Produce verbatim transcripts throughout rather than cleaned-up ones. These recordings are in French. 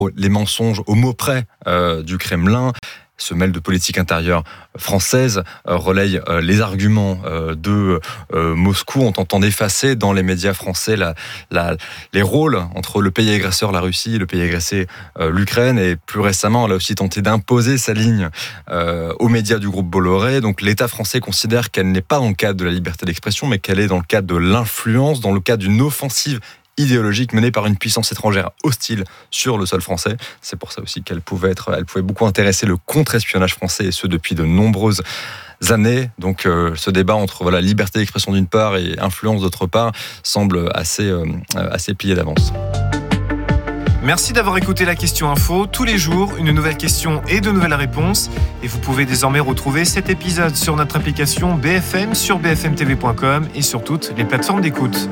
Les mensonges au mot près euh, du Kremlin. Ce mail de politique intérieure française euh, relaye euh, les arguments euh, de euh, Moscou en tentant d'effacer dans les médias français la, la, les rôles entre le pays agresseur, la Russie, et le pays agressé, euh, l'Ukraine. Et plus récemment, elle a aussi tenté d'imposer sa ligne euh, aux médias du groupe Bolloré. Donc l'État français considère qu'elle n'est pas dans le cadre de la liberté d'expression, mais qu'elle est dans le cadre de l'influence, dans le cadre d'une offensive idéologique menée par une puissance étrangère hostile sur le sol français. C'est pour ça aussi qu'elle pouvait être, elle pouvait beaucoup intéresser le contre-espionnage français, et ce depuis de nombreuses années. Donc euh, ce débat entre voilà, liberté d'expression d'une part et influence d'autre part semble assez, euh, assez plié d'avance. Merci d'avoir écouté la question info. Tous les jours, une nouvelle question et de nouvelles réponses. Et vous pouvez désormais retrouver cet épisode sur notre application B F M, sur b f m t v point com et sur toutes les plateformes d'écoute.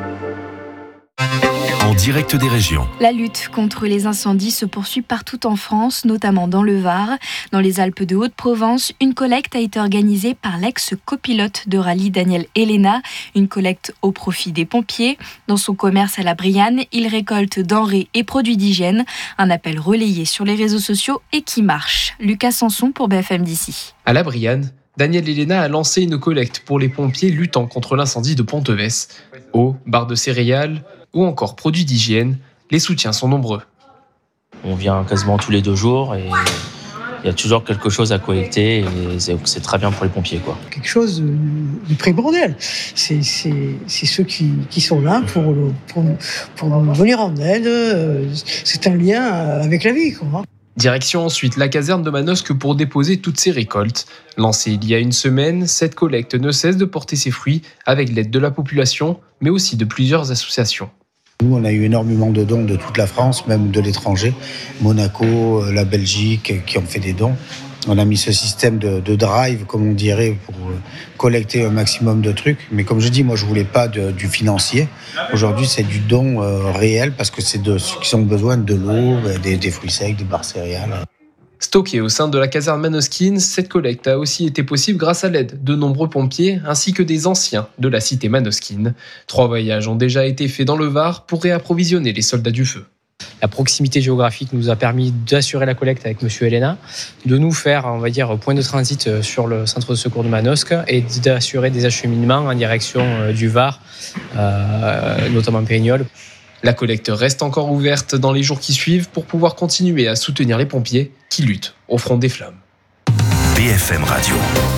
En direct des régions. La lutte contre les incendies se poursuit partout en France, notamment dans le Var. Dans les Alpes de Haute-Provence, une collecte a été organisée par l'ex-copilote de rallye Daniel Elena, une collecte au profit des pompiers. Dans son commerce à la Brianne, il récolte denrées et produits d'hygiène. Un appel relayé sur les réseaux sociaux et qui marche. Lucas Sanson pour B F M d'ici. À la Brianne, Daniel Elena a lancé une collecte pour les pompiers luttant contre l'incendie de Ponteves. Eau, barres de céréales ou encore produits d'hygiène, les soutiens sont nombreux. On vient quasiment tous les deux jours et il y a toujours quelque chose à collecter et c'est, c'est très bien pour les pompiers, quoi. Quelque chose de primordial. C'est, c'est, c'est ceux qui, qui sont là pour, pour, pour venir en aide. C'est un lien avec la vie, quoi. Direction ensuite la caserne de Manosque pour déposer toutes ces récoltes. Lancée il y a une semaine, cette collecte ne cesse de porter ses fruits avec l'aide de la population, mais aussi de plusieurs associations. Nous, on a eu énormément de dons de toute la France, même de l'étranger. Monaco, la Belgique, qui ont fait des dons. On a mis ce système de, de drive, comme on dirait, pour collecter un maximum de trucs. Mais comme je dis, moi, je voulais pas de, du financier. Aujourd'hui, c'est du don euh, réel, parce que c'est de ceux qui ont besoin de l'eau, des, des fruits secs, des barres céréales. Stockée au sein de la caserne Manoskin, cette collecte a aussi été possible grâce à l'aide de nombreux pompiers ainsi que des anciens de la cité Manoskin. Trois voyages ont déjà été faits dans le Var pour réapprovisionner les soldats du feu. La proximité géographique nous a permis d'assurer la collecte avec monsieur Elena, de nous faire, on va dire, point de transit sur le centre de secours de Manosque et d'assurer des acheminements en direction du Var, euh, notamment Pérignol. La collecte reste encore ouverte dans les jours qui suivent pour pouvoir continuer à soutenir les pompiers qui luttent au front des flammes. B F M Radio.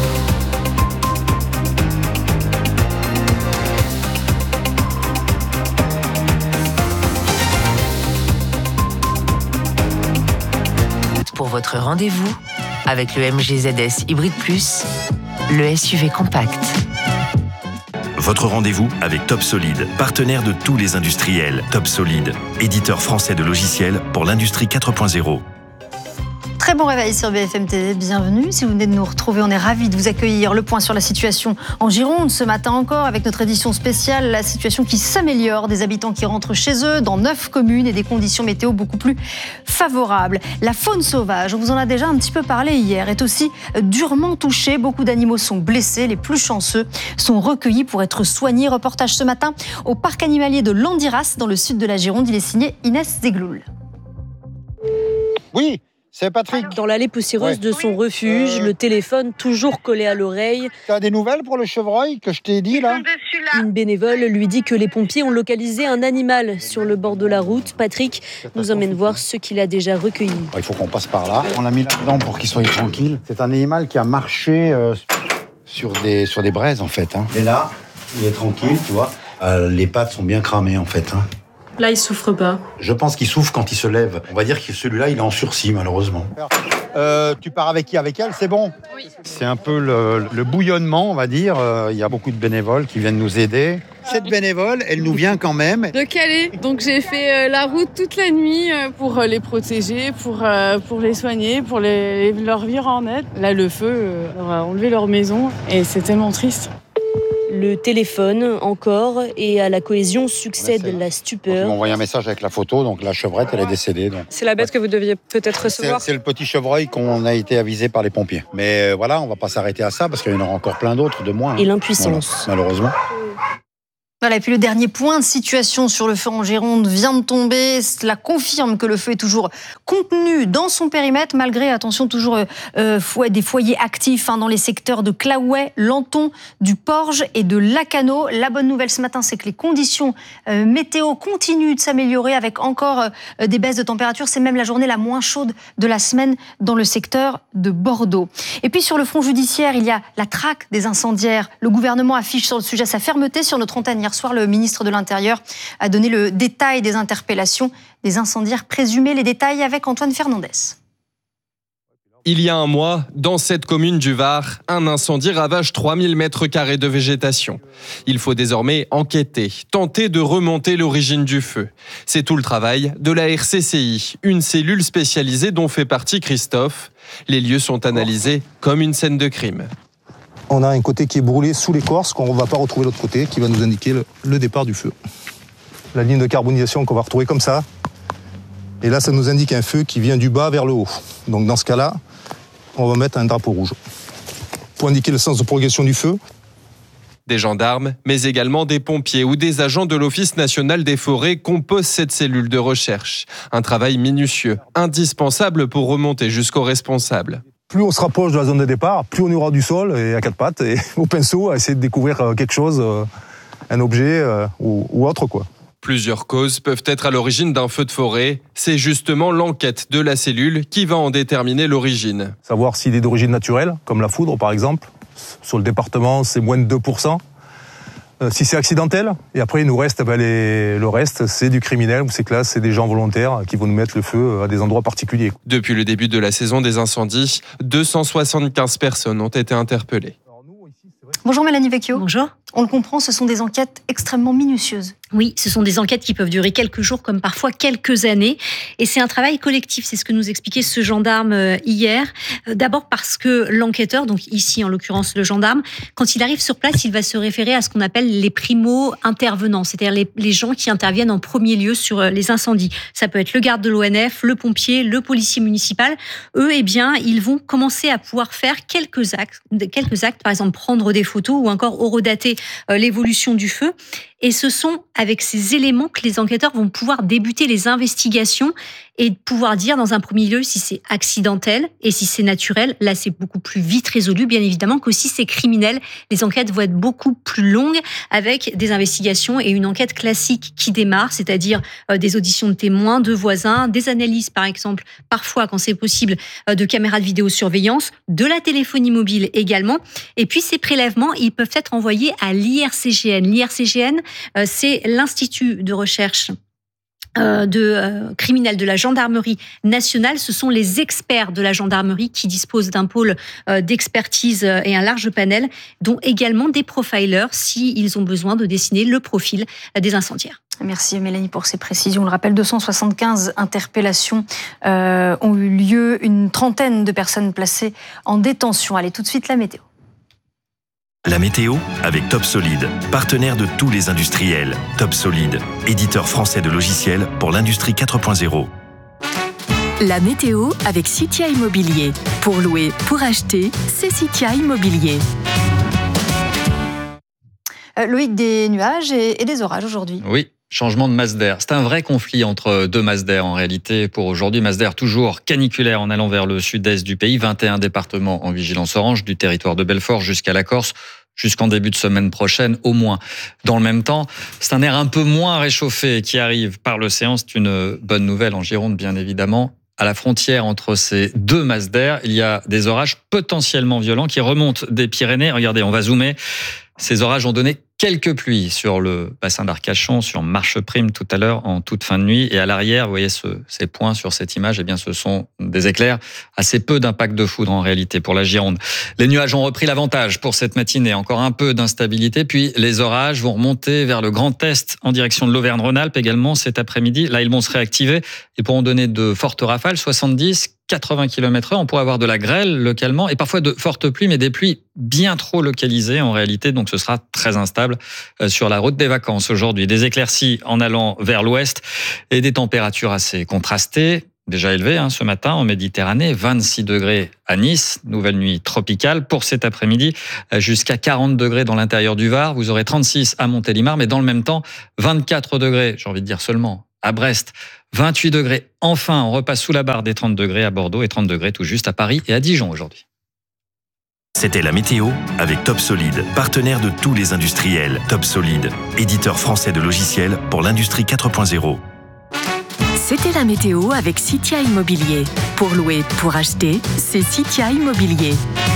Pour votre rendez-vous avec le M G Z S Hybrid Plus, le S U V compact. Votre rendez-vous avec Top Solid, partenaire de tous les industriels. Top Solid, éditeur français de logiciels pour l'industrie quatre point zéro. Très bon réveil sur B F M T V, bienvenue. Si vous venez de nous retrouver, on est ravis de vous accueillir. Le point sur la situation en Gironde, ce matin encore, avec notre édition spéciale, la situation qui s'améliore, des habitants qui rentrent chez eux dans neuf communes et des conditions météo beaucoup plus favorables. La faune sauvage, on vous en a déjà un petit peu parlé hier, est aussi durement touchée. Beaucoup d'animaux sont blessés, les plus chanceux sont recueillis pour être soignés. Reportage ce matin au parc animalier de Landiras, dans le sud de la Gironde. Il est signé Inès Zegloul. Oui. C'est Patrick. Dans l'allée poussiéreuse ouais. de son refuge, euh... le téléphone toujours collé à l'oreille. Tu as des nouvelles pour le chevreuil que je t'ai dit là ? Une bénévole lui dit que les pompiers ont localisé un animal sur le bord de la route. Patrick nous emmène voir ce qu'il a déjà recueilli. Il faut qu'on passe par là. On l'a mis là-dedans pour qu'il soit tranquille. C'est un animal qui a marché euh, sur, des, sur des braises en fait. Hein. Et là, il est tranquille, tu vois. Euh, les pattes sont bien cramées en fait. Hein. Là, il souffre pas. Je pense qu'il souffre quand il se lève. On va dire que celui-là, il est en sursis, malheureusement. Euh, tu pars avec qui ? Avec elle, c'est bon ? Oui. C'est un peu le, le bouillonnement, on va dire. Euh, il y a beaucoup de bénévoles qui viennent nous aider. Cette bénévole, elle nous vient quand même de Calais. Donc j'ai fait la route toute la nuit pour les protéger, pour, pour les soigner, pour les, leur venir en aide. Là, le feu leur a enlevé leur maison et c'est tellement triste. Le téléphone, encore, et à la cohésion succède la stupeur. Ils m'ont envoyé un message avec la photo, donc la chevrette, elle est décédée. Donc. C'est la bête que vous deviez peut-être recevoir. C'est, c'est le petit chevreuil qu'on a été avisé par les pompiers. Mais voilà, on ne va pas s'arrêter à ça, parce qu'il y en aura encore plein d'autres de moins. Et l'impuissance. Voilà, malheureusement. Voilà, et puis le dernier point de situation sur le feu en Gironde vient de tomber. Cela confirme que le feu est toujours contenu dans son périmètre, malgré, attention, toujours euh, des foyers actifs hein, dans les secteurs de Claouet, Lanton, du Porge et de Lacano. La bonne nouvelle ce matin, c'est que les conditions euh, météo continuent de s'améliorer avec encore euh, des baisses de température. C'est même la journée la moins chaude de la semaine dans le secteur de Bordeaux. Et puis sur le front judiciaire, il y a la traque des incendiaires. Le gouvernement affiche sur le sujet sa fermeté. Sur notre antenne hier soir, le ministre de l'Intérieur a donné le détail des interpellations des incendiaires présumés. Les détails avec Antoine Fernandez. Il y a un mois, dans cette commune du Var, un incendie ravage trois mille mètres carrés de végétation. Il faut désormais enquêter, tenter de remonter l'origine du feu. C'est tout le travail de la R C C I, une cellule spécialisée dont fait partie Christophe. Les lieux sont analysés comme une scène de crime. On a un côté qui est brûlé sous l'écorce qu'on ne va pas retrouver l'autre côté, qui va nous indiquer le, le départ du feu. La ligne de carbonisation qu'on va retrouver comme ça. Et là, ça nous indique un feu qui vient du bas vers le haut. Donc dans ce cas-là, on va mettre un drapeau rouge pour indiquer le sens de progression du feu. Des gendarmes, mais également des pompiers ou des agents de l'Office national des forêts composent cette cellule de recherche. Un travail minutieux, indispensable pour remonter jusqu'aux responsables. Plus on se rapproche de la zone de départ, plus on y aura du sol et à quatre pattes et au pinceau à essayer de découvrir quelque chose, un objet ou, ou autre quoi. Plusieurs causes peuvent être à l'origine d'un feu de forêt. C'est justement l'enquête de la cellule qui va en déterminer l'origine. Savoir s'il est d'origine naturelle, comme la foudre par exemple. Sur le département, c'est moins de deux pour cent. Euh, si c'est accidentel, et après il nous reste, ben, les, le reste, c'est du criminel, ou c'est que là, c'est des gens volontaires qui vont nous mettre le feu à des endroits particuliers. Depuis le début de la saison des incendies, deux cent soixante-quinze personnes ont été interpellées. Bonjour Mélanie Vecchio. Bonjour. On le comprend, ce sont des enquêtes extrêmement minutieuses. Oui, ce sont des enquêtes qui peuvent durer quelques jours comme parfois quelques années. Et c'est un travail collectif, c'est ce que nous expliquait ce gendarme hier. D'abord parce que l'enquêteur, donc ici en l'occurrence le gendarme, quand il arrive sur place, il va se référer à ce qu'on appelle les primo-intervenants, c'est-à-dire les, les gens qui interviennent en premier lieu sur les incendies. Ça peut être le garde de l'O N F, le pompier, le policier municipal. Eux, eh bien, ils vont commencer à pouvoir faire quelques actes, quelques actes, par exemple prendre des photos ou encore horodater l'évolution du feu. Et ce sont avec ces éléments que les enquêteurs vont pouvoir débuter les investigations et pouvoir dire dans un premier lieu si c'est accidentel et si c'est naturel. Là, c'est beaucoup plus vite résolu, bien évidemment, que si c'est criminel. Les enquêtes vont être beaucoup plus longues avec des investigations et une enquête classique qui démarre, c'est-à-dire euh, des auditions de témoins, de voisins, des analyses, par exemple, parfois, quand c'est possible, euh, de caméras de vidéosurveillance, de la téléphonie mobile également. Et puis, ces prélèvements, ils peuvent être envoyés à l'I R C G N. L'I R C G N, euh, c'est l'Institut de recherche Euh, de euh, criminels de la gendarmerie nationale. Ce sont les experts de la gendarmerie qui disposent d'un pôle euh, d'expertise euh, et un large panel, dont également des profilers s'ils ont besoin de dessiner le profil euh, des incendiaires. Merci Mélanie pour ces précisions. On le rappelle, deux cent soixante-quinze interpellations euh, ont eu lieu, une trentaine de personnes placées en détention. Allez, tout de suite la météo. La météo avec Top Solid, partenaire de tous les industriels. Top Solid, éditeur français de logiciels pour l'industrie quatre point zéro. La météo avec Citia Immobilier. Pour louer, pour acheter, c'est Citia Immobilier. Euh, Loïc, des nuages et, et des orages aujourd'hui. Oui. Changement de masse d'air. C'est un vrai conflit entre deux masses d'air en réalité pour aujourd'hui. Masse d'air toujours caniculaire en allant vers le sud-est du pays. vingt et un départements en vigilance orange, du territoire de Belfort jusqu'à la Corse, jusqu'en début de semaine prochaine au moins. Dans le même temps, c'est un air un peu moins réchauffé qui arrive par l'océan. C'est une bonne nouvelle en Gironde, bien évidemment. À la frontière entre ces deux masses d'air, il y a des orages potentiellement violents qui remontent des Pyrénées. Regardez, on va zoomer. Ces orages ont donné quelques pluies sur le bassin d'Arcachon, sur Marcheprime tout à l'heure, en toute fin de nuit. Et à l'arrière, vous voyez ce, ces points sur cette image, eh bien, ce sont des éclairs. Assez peu d'impact de foudre en réalité pour la Gironde. Les nuages ont repris l'avantage pour cette matinée. Encore un peu d'instabilité. Puis les orages vont remonter vers le Grand Est en direction de l'Auvergne-Rhône-Alpes également cet après-midi. Là, ils vont se réactiver et pourront donner de fortes rafales, soixante-dix, quatre-vingts kilomètres heure. On pourrait avoir de la grêle localement et parfois de fortes pluies, mais des pluies bien trop localisées en réalité. Donc ce sera très instable sur la route des vacances aujourd'hui. Des éclaircies en allant vers l'ouest et des températures assez contrastées. déjà élevé hein, ce matin en Méditerranée, vingt-six degrés à Nice, nouvelle nuit tropicale. Pour cet après-midi, jusqu'à quarante degrés dans l'intérieur du Var. Vous aurez trente-six à Montélimar, mais dans le même temps, vingt-quatre degrés, j'ai envie de dire seulement, à Brest. vingt-huit degrés. Enfin, on repasse sous la barre des trente degrés à Bordeaux et trente degrés tout juste à Paris et à Dijon aujourd'hui. C'était la météo avec Top Solid, partenaire de tous les industriels. Top Solid, éditeur français de logiciels pour l'industrie quatre point zéro. C'était la météo avec Citia Immobilier. Pour louer, pour acheter, c'est Citia Immobilier.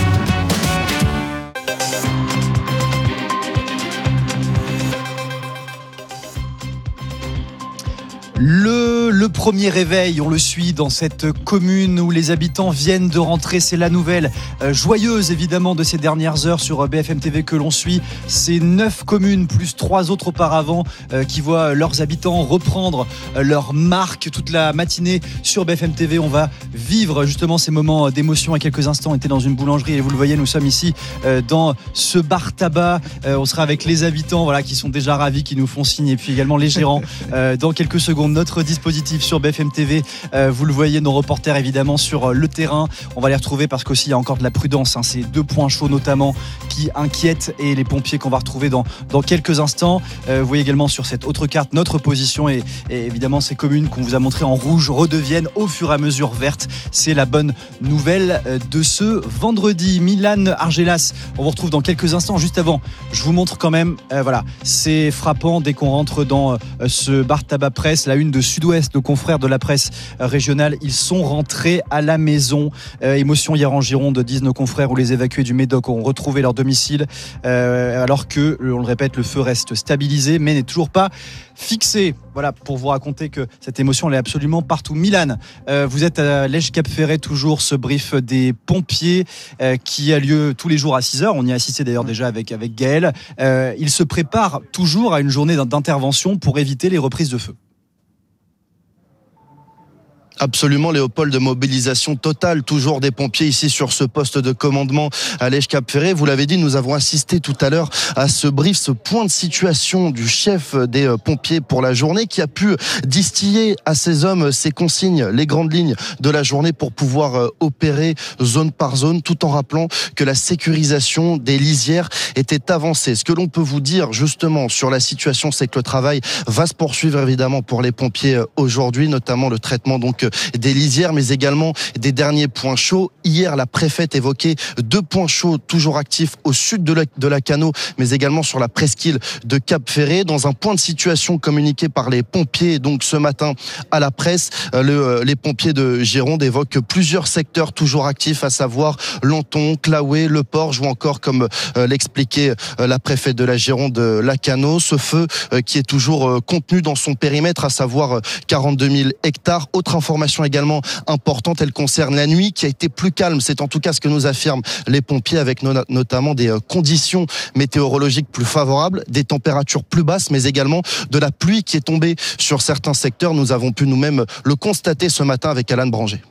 Le, le premier réveil, on le suit dans cette commune où les habitants viennent de rentrer. C'est la nouvelle euh, joyeuse évidemment de ces dernières heures sur B F M T V que l'on suit. C'est neuf communes plus trois autres auparavant euh, qui voient leurs habitants reprendre euh, leur marque toute la matinée sur B F M T V. On va vivre justement ces moments d'émotion. À quelques instants, on était dans une boulangerie et vous le voyez, nous sommes ici euh, dans ce bar tabac. Euh, on sera avec les habitants, voilà, qui sont déjà ravis, qui nous font signe, et puis également les gérants euh, dans quelques secondes. Notre dispositif sur B F M T V, euh, vous le voyez, nos reporters évidemment sur le terrain. On va les retrouver parce qu'aussi il y a encore de la prudence, hein. Ces deux points chauds notamment qui inquiètent, et les pompiers qu'on va retrouver dans, dans quelques instants. Euh, vous voyez également sur cette autre carte notre position, et, et évidemment ces communes qu'on vous a montrées en rouge redeviennent au fur et à mesure vertes. C'est la bonne nouvelle de ce vendredi. Milan Argelas, on vous retrouve dans quelques instants. Juste avant, je vous montre quand même, euh, voilà, c'est frappant dès qu'on rentre dans euh, ce bar tabac presse. La une de Sud-Ouest, nos confrères de la presse régionale, ils sont rentrés à la maison. Euh, émotion hier en Gironde, disent nos confrères, où les évacués du Médoc ont retrouvé leur domicile, euh, alors que, on le répète, le feu reste stabilisé mais n'est toujours pas fixé. Voilà, pour vous raconter que cette émotion, elle est absolument partout. Milan, euh, vous êtes à Lège-Cap-Ferret, toujours ce brief des pompiers euh, qui a lieu tous les jours à six heures. On y a assisté d'ailleurs déjà avec, avec Gaël. Euh, ils se préparent toujours à une journée d'intervention pour éviter les reprises de feu. Absolument, Léopold, de mobilisation totale, toujours des pompiers ici sur ce poste de commandement à Lège-Cap-Ferret. Vous l'avez dit, nous avons assisté tout à l'heure à ce brief, ce point de situation du chef des pompiers pour la journée, qui a pu distiller à ses hommes ses consignes, les grandes lignes de la journée pour pouvoir opérer zone par zone, tout en rappelant que la sécurisation des lisières était avancée. Ce que l'on peut vous dire justement sur la situation, c'est que le travail va se poursuivre évidemment pour les pompiers aujourd'hui, notamment le traitement donc des lisières, mais également des derniers points chauds. Hier, la préfète évoquait deux points chauds toujours actifs au sud de la, de la Cano, mais également sur la presqu'île de Cap-Ferret. Dans un point de situation communiqué par les pompiers, donc ce matin à la presse, le, les pompiers de Gironde évoquent plusieurs secteurs toujours actifs, à savoir Lanton, Claouet, Le Porge, ou encore, comme l'expliquait la préfète de la Gironde, la Cano, ce feu qui est toujours contenu dans son périmètre, à savoir quarante-deux mille hectares. Autre information également importante, elle concerne la nuit qui a été plus calme. C'est en tout cas ce que nous affirment les pompiers, avec no- notamment des conditions météorologiques plus favorables, des températures plus basses, mais également de la pluie qui est tombée sur certains secteurs. Nous avons pu nous-mêmes le constater ce matin avec Alan Branger.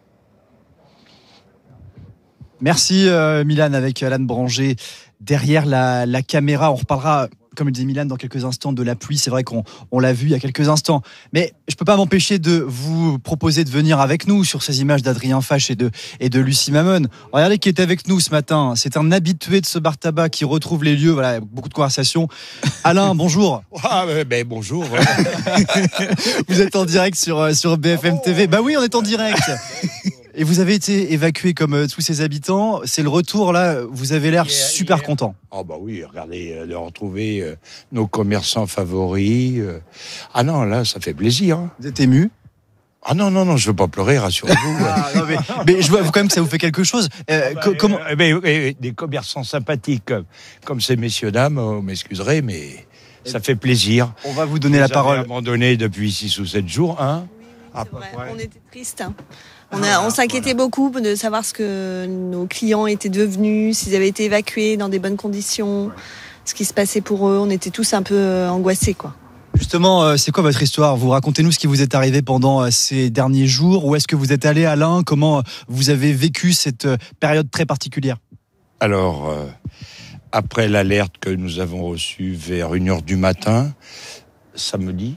Merci euh, Milan, avec Alan Branger derrière la, la caméra. On reparlera, comme le disait Milan, dans quelques instants de la pluie. C'est vrai qu'on on l'a vu il y a quelques instants. Mais je ne peux pas m'empêcher de vous proposer de venir avec nous sur ces images d'Adrien Fache et de, et de Lucie Mamone. Regardez qui est avec nous ce matin. C'est un habitué de ce bar tabac qui retrouve les lieux. Voilà, beaucoup de conversations. Alain, bonjour. Ah, ben, bonjour. Vous êtes en direct sur, sur B F M T V. Bah oui, on est en direct. Et vous avez été évacué comme euh, tous ces habitants. C'est le retour, là. Vous avez l'air yeah, super yeah. content. Oh bah oui, regardez, euh, de retrouver euh, nos commerçants favoris. Euh... Ah non, là, ça fait plaisir. Hein. Vous êtes ému ? Ah non, non, non, je veux pas pleurer, rassurez-vous. Ah, non, mais, mais je vois quand même que ça vous fait quelque chose. Euh, bah, co- comment euh, mais, mais, Des commerçants sympathiques comme, comme ces messieurs, dames, vous m'excuserez, mais ça fait plaisir. On va vous donner vous la parole. Abandonné depuis six ou sept jours, hein. Oui, vrai, on était tristes. Hein. On, a, on s'inquiétait beaucoup de savoir ce que nos clients étaient devenus, s'ils avaient été évacués dans des bonnes conditions, ce qui se passait pour eux. On était tous un peu angoissés, quoi. Justement, c'est quoi votre histoire ? Vous racontez-nous ce qui vous est arrivé pendant ces derniers jours. Où est-ce que vous êtes allé, Alain ? Comment vous avez vécu cette période très particulière ? Alors, euh, après l'alerte que nous avons reçue vers une heure du matin, samedi,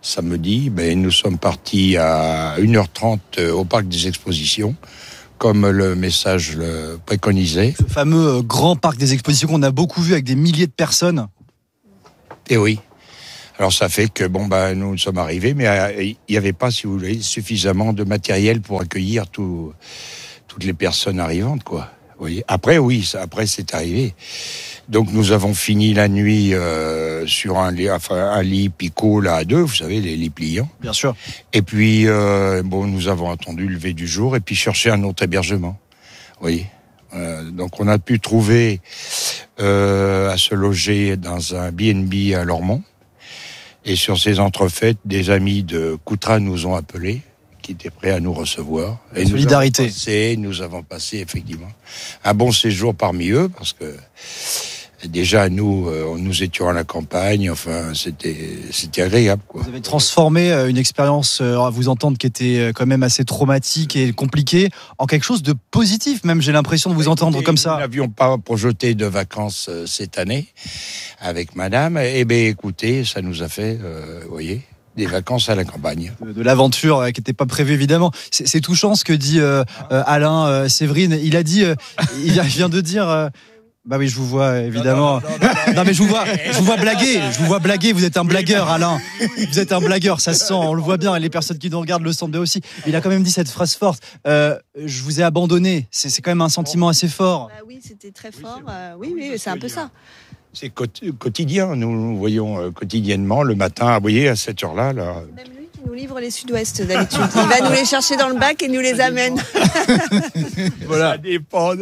samedi, ben, nous sommes partis à une heure trente au parc des expositions, comme le message le préconisait. Ce fameux grand parc des expositions qu'on a beaucoup vu avec des milliers de personnes. Et oui. Alors ça fait que bon bah nous sommes arrivés, mais il n'y avait pas, si vous voulez, suffisamment de matériel pour accueillir tout, toutes les personnes arrivantes, quoi. Vous voyez. Après oui, ça, après c'est arrivé. Donc nous avons fini la nuit euh, sur un lit, enfin un lit picot là à deux, vous savez les lits pliants. Bien sûr. Et puis euh, bon, nous avons attendu le lever du jour et puis chercher un autre hébergement. Vous voyez. Euh, donc on a pu trouver euh, à se loger dans un B and B à Lormont. Et sur ces entrefaites, des amis de Coutras nous ont appelés, qui étaient prêts à nous recevoir. Et solidarité. Nous avons passé, nous avons passé effectivement un bon séjour parmi eux, parce que déjà nous, euh, nous étions à la campagne. Enfin, c'était c'était agréable, quoi. Vous avez transformé une expérience, à vous entendre, qui était quand même assez traumatique et compliquée, en quelque chose de positif. Même, j'ai l'impression de vous entendre comme ça. Nous n'avions pas projeté de vacances euh, cette année avec Madame. Eh bien, écoutez, ça nous a fait, euh, vous voyez, des vacances à la campagne. De, de l'aventure euh, qui n'était pas prévue, évidemment. C'est, c'est touchant ce que dit euh, euh, Alain euh, Séverine. Il a dit, euh, il vient de dire. Euh, Bah oui, je vous vois, évidemment. Non, non, non, non, non mais je vous vois, je vous vois blaguer. Je vous vois blaguer. Vous êtes un blagueur, Alain. Vous êtes un blagueur, ça se sent. On le voit bien. Et les personnes qui nous regardent le sentent bien aussi. Il a quand même dit cette phrase forte. Euh, je vous ai abandonné. C'est, c'est quand même un sentiment assez fort. Bah oui, c'était très fort. Euh, oui, oui, c'est un peu ça. C'est quotidien. Nous nous voyons quotidiennement le matin. Vous voyez, à cette heure-là, là. Même lui qui nous livre les Sud-Ouest d'habitude. Il va nous les chercher dans le bac et nous les amène. Voilà. Ça dépend.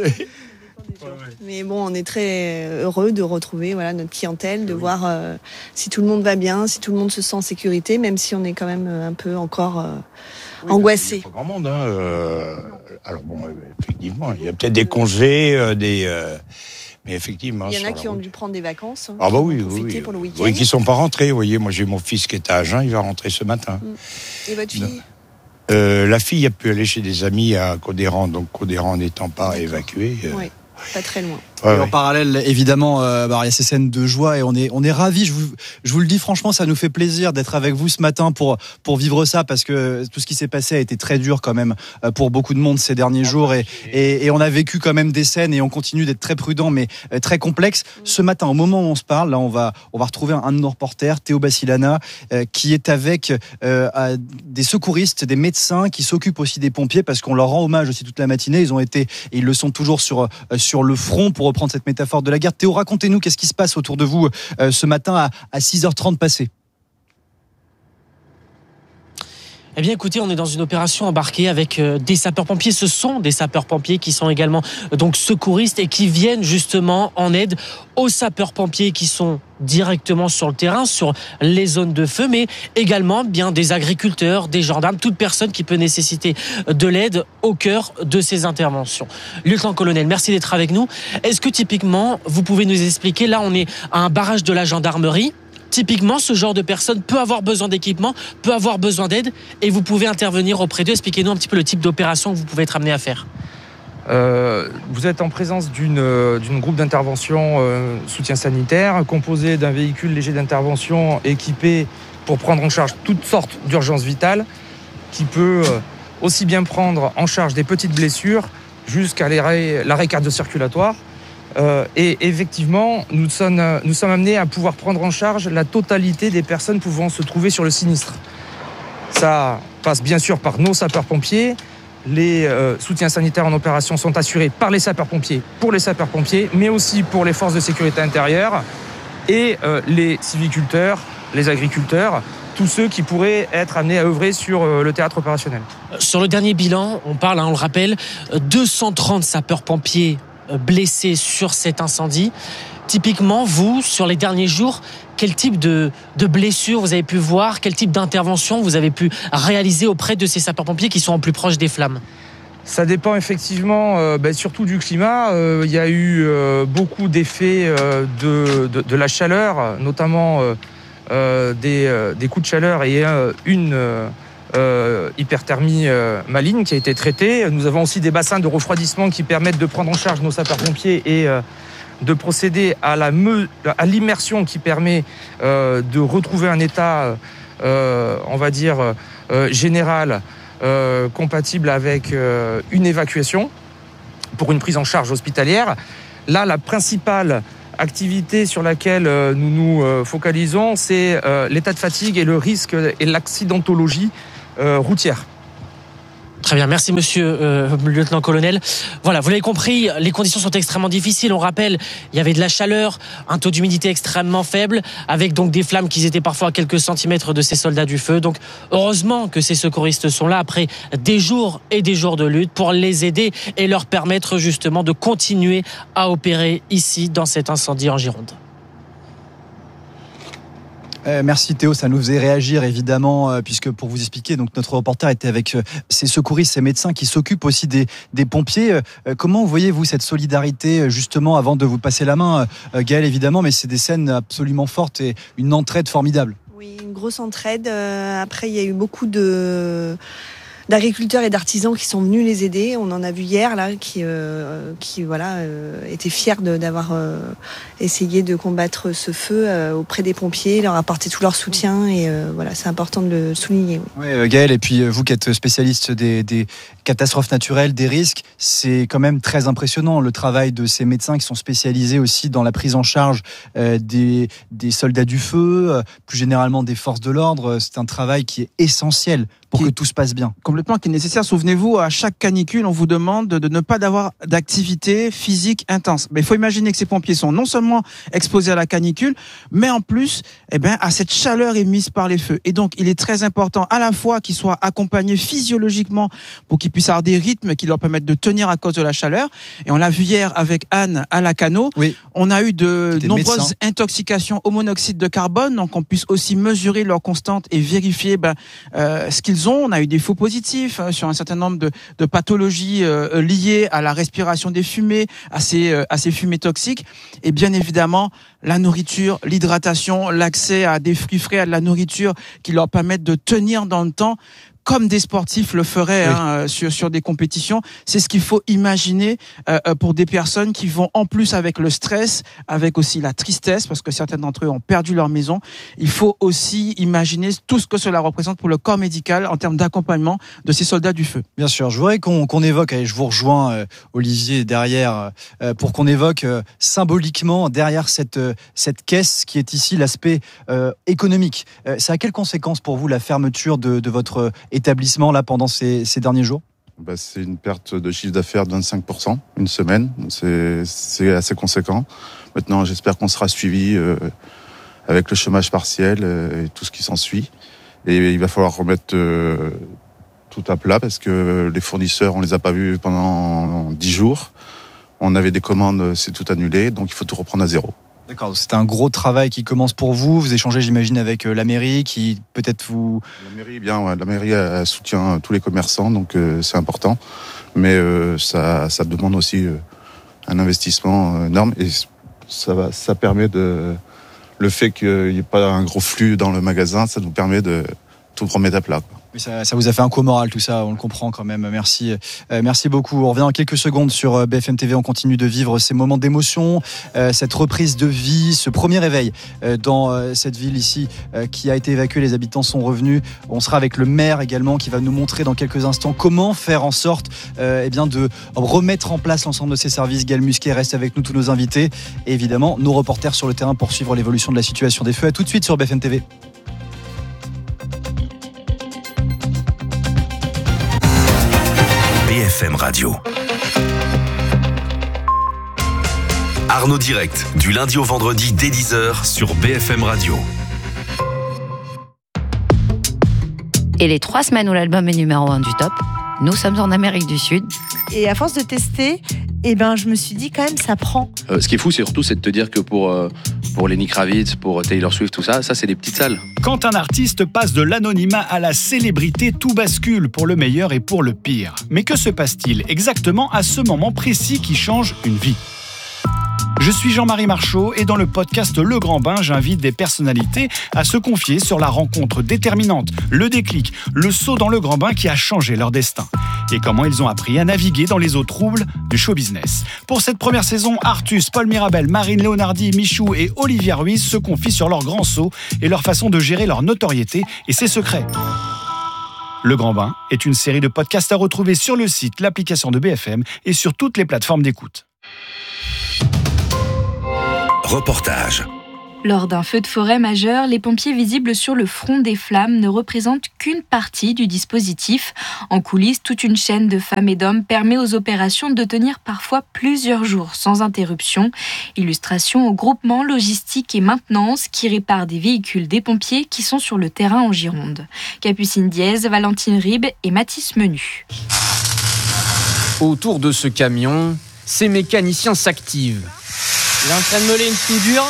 Mais bon, on est très heureux de retrouver voilà, notre clientèle, de oui. voir euh, si tout le monde va bien, si tout le monde se sent en sécurité, même si on est quand même un peu encore euh, oui, angoissé. Il n'y a pas grand monde. Hein, euh, alors bon, effectivement, il y a peut-être des congés, euh, des... Euh, mais effectivement... Il y en a qui ont dû prendre des vacances. Hein, ah bah oui, oui, oui. Pour le week-end. Oui, qui ne sont pas rentrés. Vous voyez, moi j'ai mon fils qui est à Agen, il va rentrer ce matin. Et votre fille ? euh, La fille a pu aller chez des amis à Codéran, donc Codéran n'étant pas D'accord. évacué... Euh, oui. Pas très loin. Ouais, en ouais. parallèle, évidemment, euh, bah, il y a ces scènes de joie et on est, on est ravis. Je vous, je vous le dis franchement, ça nous fait plaisir d'être avec vous ce matin pour, pour vivre ça, parce que tout ce qui s'est passé a été très dur quand même pour beaucoup de monde ces derniers jours et, et, et on a vécu quand même des scènes et on continue d'être très prudent mais très complexe. Ce matin, au moment où on se parle, là, on va, on va retrouver un de nos reporters, Théo Bassilana, euh, qui est avec euh, des secouristes, des médecins qui s'occupent aussi des pompiers parce qu'on leur rend hommage aussi toute la matinée. Ils ont été, et ils le sont toujours sur, euh, sur le front pour reprendre cette métaphore de la guerre. Théo, racontez-nous qu'est-ce qui se passe autour de vous euh, ce matin à, à six heures trente passées. Eh bien, écoutez, on est dans une opération embarquée avec euh, des sapeurs-pompiers. Ce sont des sapeurs-pompiers qui sont également euh, donc secouristes et qui viennent justement en aide aux sapeurs-pompiers qui sont directement sur le terrain, sur les zones de feu, mais également bien des agriculteurs, des gendarmes, toute personne qui peut nécessiter de l'aide au cœur de ces interventions. Lieutenant-colonel, merci d'être avec nous. Est-ce que typiquement, vous pouvez nous expliquer, là on est à un barrage de la gendarmerie, typiquement, ce genre de personne peut avoir besoin d'équipement, peut avoir besoin d'aide, et vous pouvez intervenir auprès d'eux. Expliquez-nous un petit peu le type d'opération que vous pouvez être amené à faire. Euh, vous êtes en présence d'une, d'une groupe d'intervention euh, soutien sanitaire composé d'un véhicule léger d'intervention équipé pour prendre en charge toutes sortes d'urgences vitales, qui peut euh, aussi bien prendre en charge des petites blessures jusqu'à l'arrêt, l'arrêt cardio-circulatoire. Euh, et effectivement, nous sommes, nous sommes amenés à pouvoir prendre en charge la totalité des personnes pouvant se trouver sur le sinistre. Ça passe bien sûr par nos sapeurs-pompiers. Les euh, soutiens sanitaires en opération sont assurés par les sapeurs-pompiers, pour les sapeurs-pompiers, mais aussi pour les forces de sécurité intérieure et euh, les civiculteurs, les agriculteurs, tous ceux qui pourraient être amenés à œuvrer sur euh, le théâtre opérationnel. Sur le dernier bilan, on parle, hein, on le rappelle, deux cent trente sapeurs-pompiers blessés sur cet incendie. Typiquement, vous, sur les derniers jours, quel type de, de blessures vous avez pu voir? Quel type d'intervention vous avez pu réaliser auprès de ces sapeurs-pompiers qui sont en plus proche des flammes? Ça dépend effectivement euh, ben, surtout du climat. Il euh, y a eu euh, beaucoup d'effets euh, de, de, de la chaleur, notamment euh, euh, des, euh, des coups de chaleur et euh, une... Euh, Euh, hyperthermie euh, maligne qui a été traitée. Nous avons aussi des bassins de refroidissement qui permettent de prendre en charge nos sapeurs-pompiers et euh, de procéder à, la me- à l'immersion qui permet euh, de retrouver un état euh, on va dire, euh, générale, euh, compatible avec euh, une évacuation pour une prise en charge hospitalière. Là, la principale activité sur laquelle euh, nous nous euh, focalisons, c'est euh, l'état de fatigue et le risque et l'accidentologie euh, routière. Très bien, merci monsieur euh, le lieutenant-colonel. Voilà, vous l'avez compris, les conditions sont extrêmement difficiles. On rappelle, il y avait de la chaleur, un taux d'humidité extrêmement faible, avec donc des flammes qui étaient parfois à quelques centimètres de ces soldats du feu. Donc heureusement que ces secouristes sont là après des jours et des jours de lutte pour les aider et leur permettre justement de continuer à opérer ici dans cet incendie en Gironde. Euh, merci Théo, ça nous faisait réagir évidemment, euh, puisque pour vous expliquer, donc notre reporter était avec euh, ces secouristes, ces médecins qui s'occupent aussi des, des pompiers. Euh, comment voyez-vous cette solidarité justement avant de vous passer la main, euh, Gaël évidemment, mais c'est des scènes absolument fortes et une entraide formidable. Oui, une grosse entraide. Euh, après, il y a eu beaucoup de... d'agriculteurs et d'artisans qui sont venus les aider. On en a vu hier là, qui, euh, qui voilà, euh, étaient fiers de, d'avoir euh, essayé de combattre ce feu euh, auprès des pompiers, leur apporter tout leur soutien et euh, voilà, c'est important de le souligner. Oui, oui Gaël, et puis vous qui êtes spécialiste des, des catastrophes naturelles, des risques, c'est quand même très impressionnant le travail de ces médecins qui sont spécialisés aussi dans la prise en charge euh, des, des soldats du feu, euh, plus généralement des forces de l'ordre. C'est un travail qui est essentiel pour qui, que tout se passe bien. Complètement, qui est nécessaire. Souvenez-vous, à chaque canicule, on vous demande de ne pas d'avoir d'activité physique intense. Mais il faut imaginer que ces pompiers sont non seulement exposés à la canicule, mais en plus, eh ben, à cette chaleur émise par les feux. Et donc, il est très important à la fois qu'ils soient accompagnés physiologiquement pour qu'ils puissent avoir des rythmes qui leur permettent de tenir à cause de la chaleur. Et on l'a vu hier avec Anne à Lacanau. Oui. On a eu de C'était nombreuses médecin. intoxications au monoxyde de carbone, donc on puisse aussi mesurer leur constante et vérifier ben, euh, ce qu'ils ont. On a eu des faux positifs hein, sur un certain nombre de, de pathologies euh, liées à la respiration des fumées, à ces, euh, à ces fumées toxiques. Et bien évidemment, la nourriture, l'hydratation, l'accès à des fruits frais, à de la nourriture qui leur permettent de tenir dans le temps, comme des sportifs le feraient oui. hein, sur, sur des compétitions. C'est ce qu'il faut imaginer euh, pour des personnes qui vont, en plus avec le stress, avec aussi la tristesse, parce que certains d'entre eux ont perdu leur maison, il faut aussi imaginer tout ce que cela représente pour le corps médical en termes d'accompagnement de ces soldats du feu. Bien sûr, je voudrais qu'on, qu'on évoque, et je vous rejoins euh, Olivier derrière, euh, pour qu'on évoque euh, symboliquement derrière cette, euh, cette caisse qui est ici l'aspect euh, économique. Euh, ça a quelles conséquences pour vous la fermeture de, de votre établissement là pendant ces, ces derniers jours? Bah, c'est une perte de chiffre d'affaires de vingt-cinq pour cent une semaine. C'est, c'est assez conséquent. Maintenant, j'espère qu'on sera suivi euh, avec le chômage partiel euh, et tout ce qui s'ensuit. Et il va falloir remettre euh, tout à plat parce que les fournisseurs, on les a pas vus pendant dix jours. On avait des commandes, c'est tout annulé, donc il faut tout reprendre à zéro. D'accord, c'est un gros travail qui commence pour vous. Vous échangez, j'imagine, avec la mairie qui peut-être vous... La mairie, bien, ouais, la mairie elle soutient tous les commerçants, donc euh, c'est important. Mais euh, ça, ça demande aussi euh, un investissement euh, énorme et ça, va, ça permet de... Le fait qu'il n'y ait pas un gros flux dans le magasin, ça nous permet de tout remettre à plat, quoi. Oui, ça, ça vous a fait un coup moral tout ça, on le comprend quand même. Merci, euh, merci beaucoup. On revient dans quelques secondes sur B F M T V. On continue de vivre ces moments d'émotion, euh, cette reprise de vie, ce premier réveil euh, dans euh, cette ville ici euh, qui a été évacuée. Les habitants sont revenus. On sera avec le maire également qui va nous montrer dans quelques instants comment faire en sorte euh, eh bien de remettre en place l'ensemble de ces services. Gaël Musquet reste avec nous, tous nos invités et évidemment nos reporters sur le terrain pour suivre l'évolution de la situation des feux. À tout de suite sur B F M T V. B F M Radio. Arnaud Direct, du lundi au vendredi dès dix heures sur B F M Radio. Et les trois semaines où l'album est numéro un du top, nous sommes en Amérique du Sud. Et à force de tester, eh ben, je me suis dit quand même, ça prend. Euh, ce qui est fou, c'est surtout c'est de te dire que pour, euh, pour Lenny Kravitz, pour Taylor Swift, tout ça, ça c'est des petites salles. Quand un artiste passe de l'anonymat à la célébrité, tout bascule pour le meilleur et pour le pire. Mais que se passe-t-il exactement à ce moment précis qui change une vie ? Je suis Jean-Marie Marchaud et dans le podcast Le Grand Bain, j'invite des personnalités à se confier sur la rencontre déterminante, le déclic, le saut dans le grand bain qui a changé leur destin. et comment ils ont appris à naviguer dans les eaux troubles du show business. Pour cette première saison, Artus, Paul Mirabel, Marine Leonardi, Michou et Olivia Ruiz se confient sur leur grand saut et leur façon de gérer leur notoriété et ses secrets. Le Grand Bain est une série de podcasts à retrouver sur le site, l'application de B F M et sur toutes les plateformes d'écoute. Reportage. Lors d'un feu de forêt majeur, les pompiers visibles sur le front des flammes ne représentent qu'une partie du dispositif. En coulisses, toute une chaîne de femmes et d'hommes permet aux opérations de tenir parfois plusieurs jours sans interruption. Illustration au groupement logistique et maintenance qui répare des véhicules des pompiers qui sont sur le terrain en Gironde. Capucine Diez, Valentine Ribes et Mathis Menu. Autour de ce camion, ces mécaniciens s'activent. Il est en train de meuler une soudure.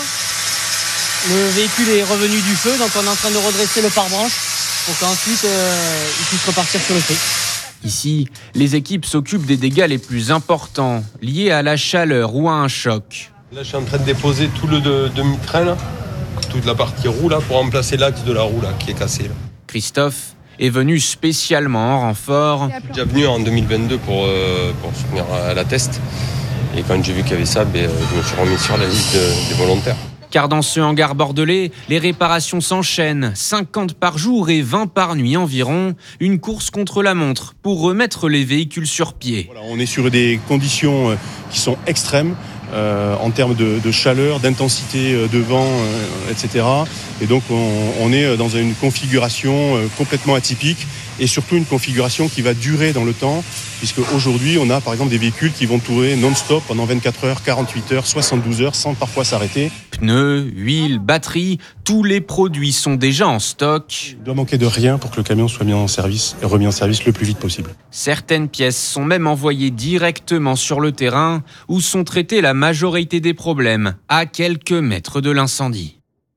Le véhicule est revenu du feu, donc on est en train de redresser le pare-branche pour qu'ensuite euh, il puisse repartir sur le feu. Ici, les équipes s'occupent des dégâts les plus importants, liés à la chaleur ou à un choc. Là, je suis en train de déposer tout le de, demi-train, là, toute la partie roue, là, pour remplacer l'axe de la roue là, qui est cassé. Là. Christophe est venu spécialement en renfort. Je suis déjà venu en deux mille vingt-deux pour, euh, pour soutenir à la test. Et quand j'ai vu qu'il y avait ça, ben, je me suis remis sur la liste de, des volontaires. Car dans ce hangar bordelais, les réparations s'enchaînent, cinquante par jour et vingt par nuit environ, une course contre la montre pour remettre les véhicules sur pied. Voilà, on est sur des conditions qui sont extrêmes euh, en termes de, de chaleur, d'intensité de vent, euh, et cetera. Et donc on, on est dans une configuration complètement atypique et surtout une configuration qui va durer dans le temps, puisque aujourd'hui on a par exemple des véhicules qui vont tourner non-stop pendant vingt-quatre heures, quarante-huit heures, soixante-douze heures sans parfois s'arrêter. Pneus, huile, batterie, tous les produits sont déjà en stock. Il doit manquer de rien pour que le camion soit mis en service et remis en service le plus vite possible. Certaines pièces sont même envoyées directement sur le terrain où sont traités la majorité des problèmes, à quelques mètres de l'incendie.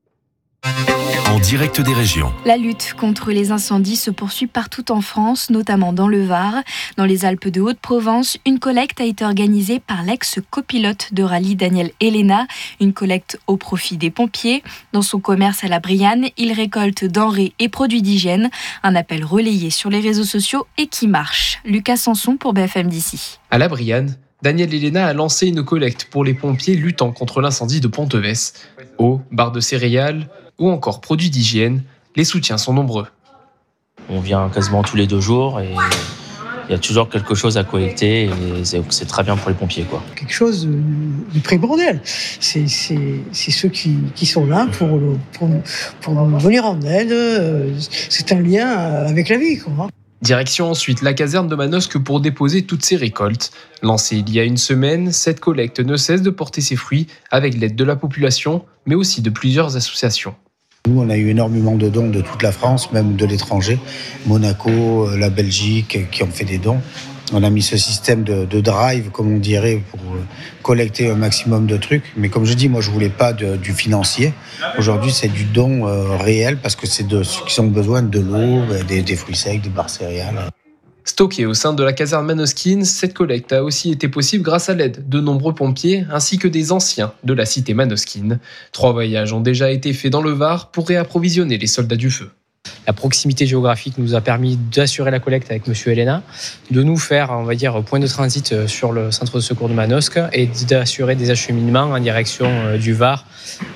En direct des régions. La lutte contre les incendies se poursuit partout en France, notamment dans le Var. Dans les Alpes de Haute-Provence, une collecte a été organisée par l'ex-copilote de rallye Daniel Elena, une collecte au profit des pompiers. Dans son commerce à la Brianne, il récolte denrées et produits d'hygiène. Un appel relayé sur les réseaux sociaux et qui marche. Lucas Sanson pour B F M d'ici. À la Brianne, Daniel Elena a lancé une collecte pour les pompiers luttant contre l'incendie de Ponteves. Eau, barres de céréales ou encore produits d'hygiène, les soutiens sont nombreux. On vient quasiment tous les deux jours et il y a toujours quelque chose à collecter et c'est, c'est très bien pour les pompiers, quoi. Quelque chose de primordial. C'est, c'est, c'est ceux qui, qui sont là pour, pour, pour nous venir en aide. C'est un lien avec la vie, quoi. Direction ensuite la caserne de Manosque pour déposer toutes ces récoltes. Lancée il y a une semaine, cette collecte ne cesse de porter ses fruits avec l'aide de la population, mais aussi de plusieurs associations. Nous, on a eu énormément de dons de toute la France, même de l'étranger. Monaco, la Belgique, qui ont fait des dons. On a mis ce système de, de drive, comme on dirait, pour collecter un maximum de trucs. Mais comme je dis, moi, je voulais pas de, du financier. Aujourd'hui, c'est du don euh, réel, parce que c'est de ceux qui ont besoin de l'eau, des, des fruits secs, des barres céréales. Stockée au sein de la caserne Manoskin, cette collecte a aussi été possible grâce à l'aide de nombreux pompiers ainsi que des anciens de la cité Manoskin. Trois voyages ont déjà été faits dans le Var pour réapprovisionner les soldats du feu. La proximité géographique nous a permis d'assurer la collecte avec Monsieur Elena, de nous faire, on va dire, point de transit sur le centre de secours de Manosque et d'assurer des acheminements en direction du Var,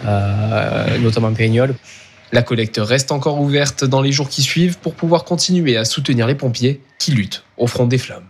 euh, notamment Pérignolles. La collecte reste encore ouverte dans les jours qui suivent pour pouvoir continuer à soutenir les pompiers qui luttent au front des flammes.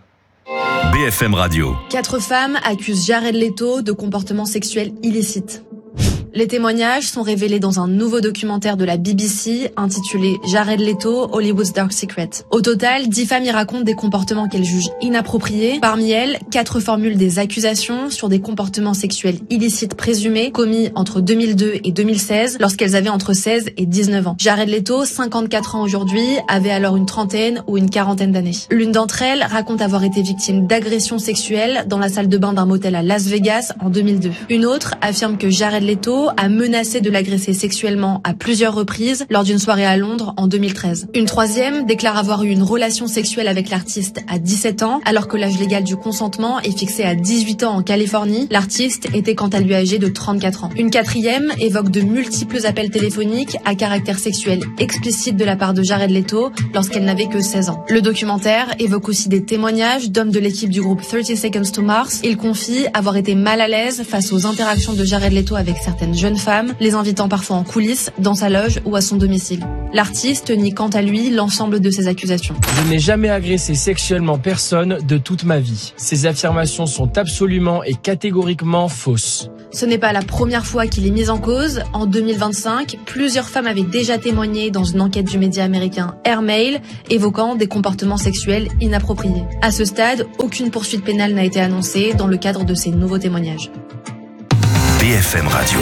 B F M Radio. Quatre femmes accusent Jared Leto de comportements sexuels illicites. Les témoignages sont révélés dans un nouveau documentaire de la B B C intitulé Jared Leto, Hollywood's Dark Secret. Au total, dix femmes y racontent des comportements qu'elles jugent inappropriés. Parmi elles, quatre formulent des accusations sur des comportements sexuels illicites présumés commis entre deux mille deux et deux mille seize lorsqu'elles avaient entre seize et dix-neuf ans. Jared Leto, cinquante-quatre ans aujourd'hui, avait alors une trentaine ou une quarantaine d'années. L'une d'entre elles raconte avoir été victime d'agressions sexuelles dans la salle de bain d'un motel à Las Vegas en deux mille deux. Une autre affirme que Jared Leto Leto a menacé de l'agresser sexuellement à plusieurs reprises lors d'une soirée à Londres en deux mille treize. Une troisième déclare avoir eu une relation sexuelle avec l'artiste à dix-sept ans, alors que l'âge légal du consentement est fixé à dix-huit ans en Californie. L'artiste était quant à lui âgé de trente-quatre ans. Une quatrième évoque de multiples appels téléphoniques à caractère sexuel explicite de la part de Jared Leto lorsqu'elle n'avait que seize ans. Le documentaire évoque aussi des témoignages d'hommes de l'équipe du groupe thirty seconds to Mars. Il confie avoir été mal à l'aise face aux interactions de Jared Leto avec certaines jeunes femmes, les invitant parfois en coulisses, dans sa loge ou à son domicile. L'artiste nie quant à lui l'ensemble de ces accusations. Je n'ai jamais agressé sexuellement personne de toute ma vie. Ces affirmations sont absolument et catégoriquement fausses. Ce n'est pas la première fois qu'il est mis en cause. En deux mille vingt-cinq, plusieurs femmes avaient déjà témoigné dans une enquête du média américain Airmail, évoquant des comportements sexuels inappropriés. À ce stade, aucune poursuite pénale n'a été annoncée dans le cadre de ces nouveaux témoignages. B F M Radio.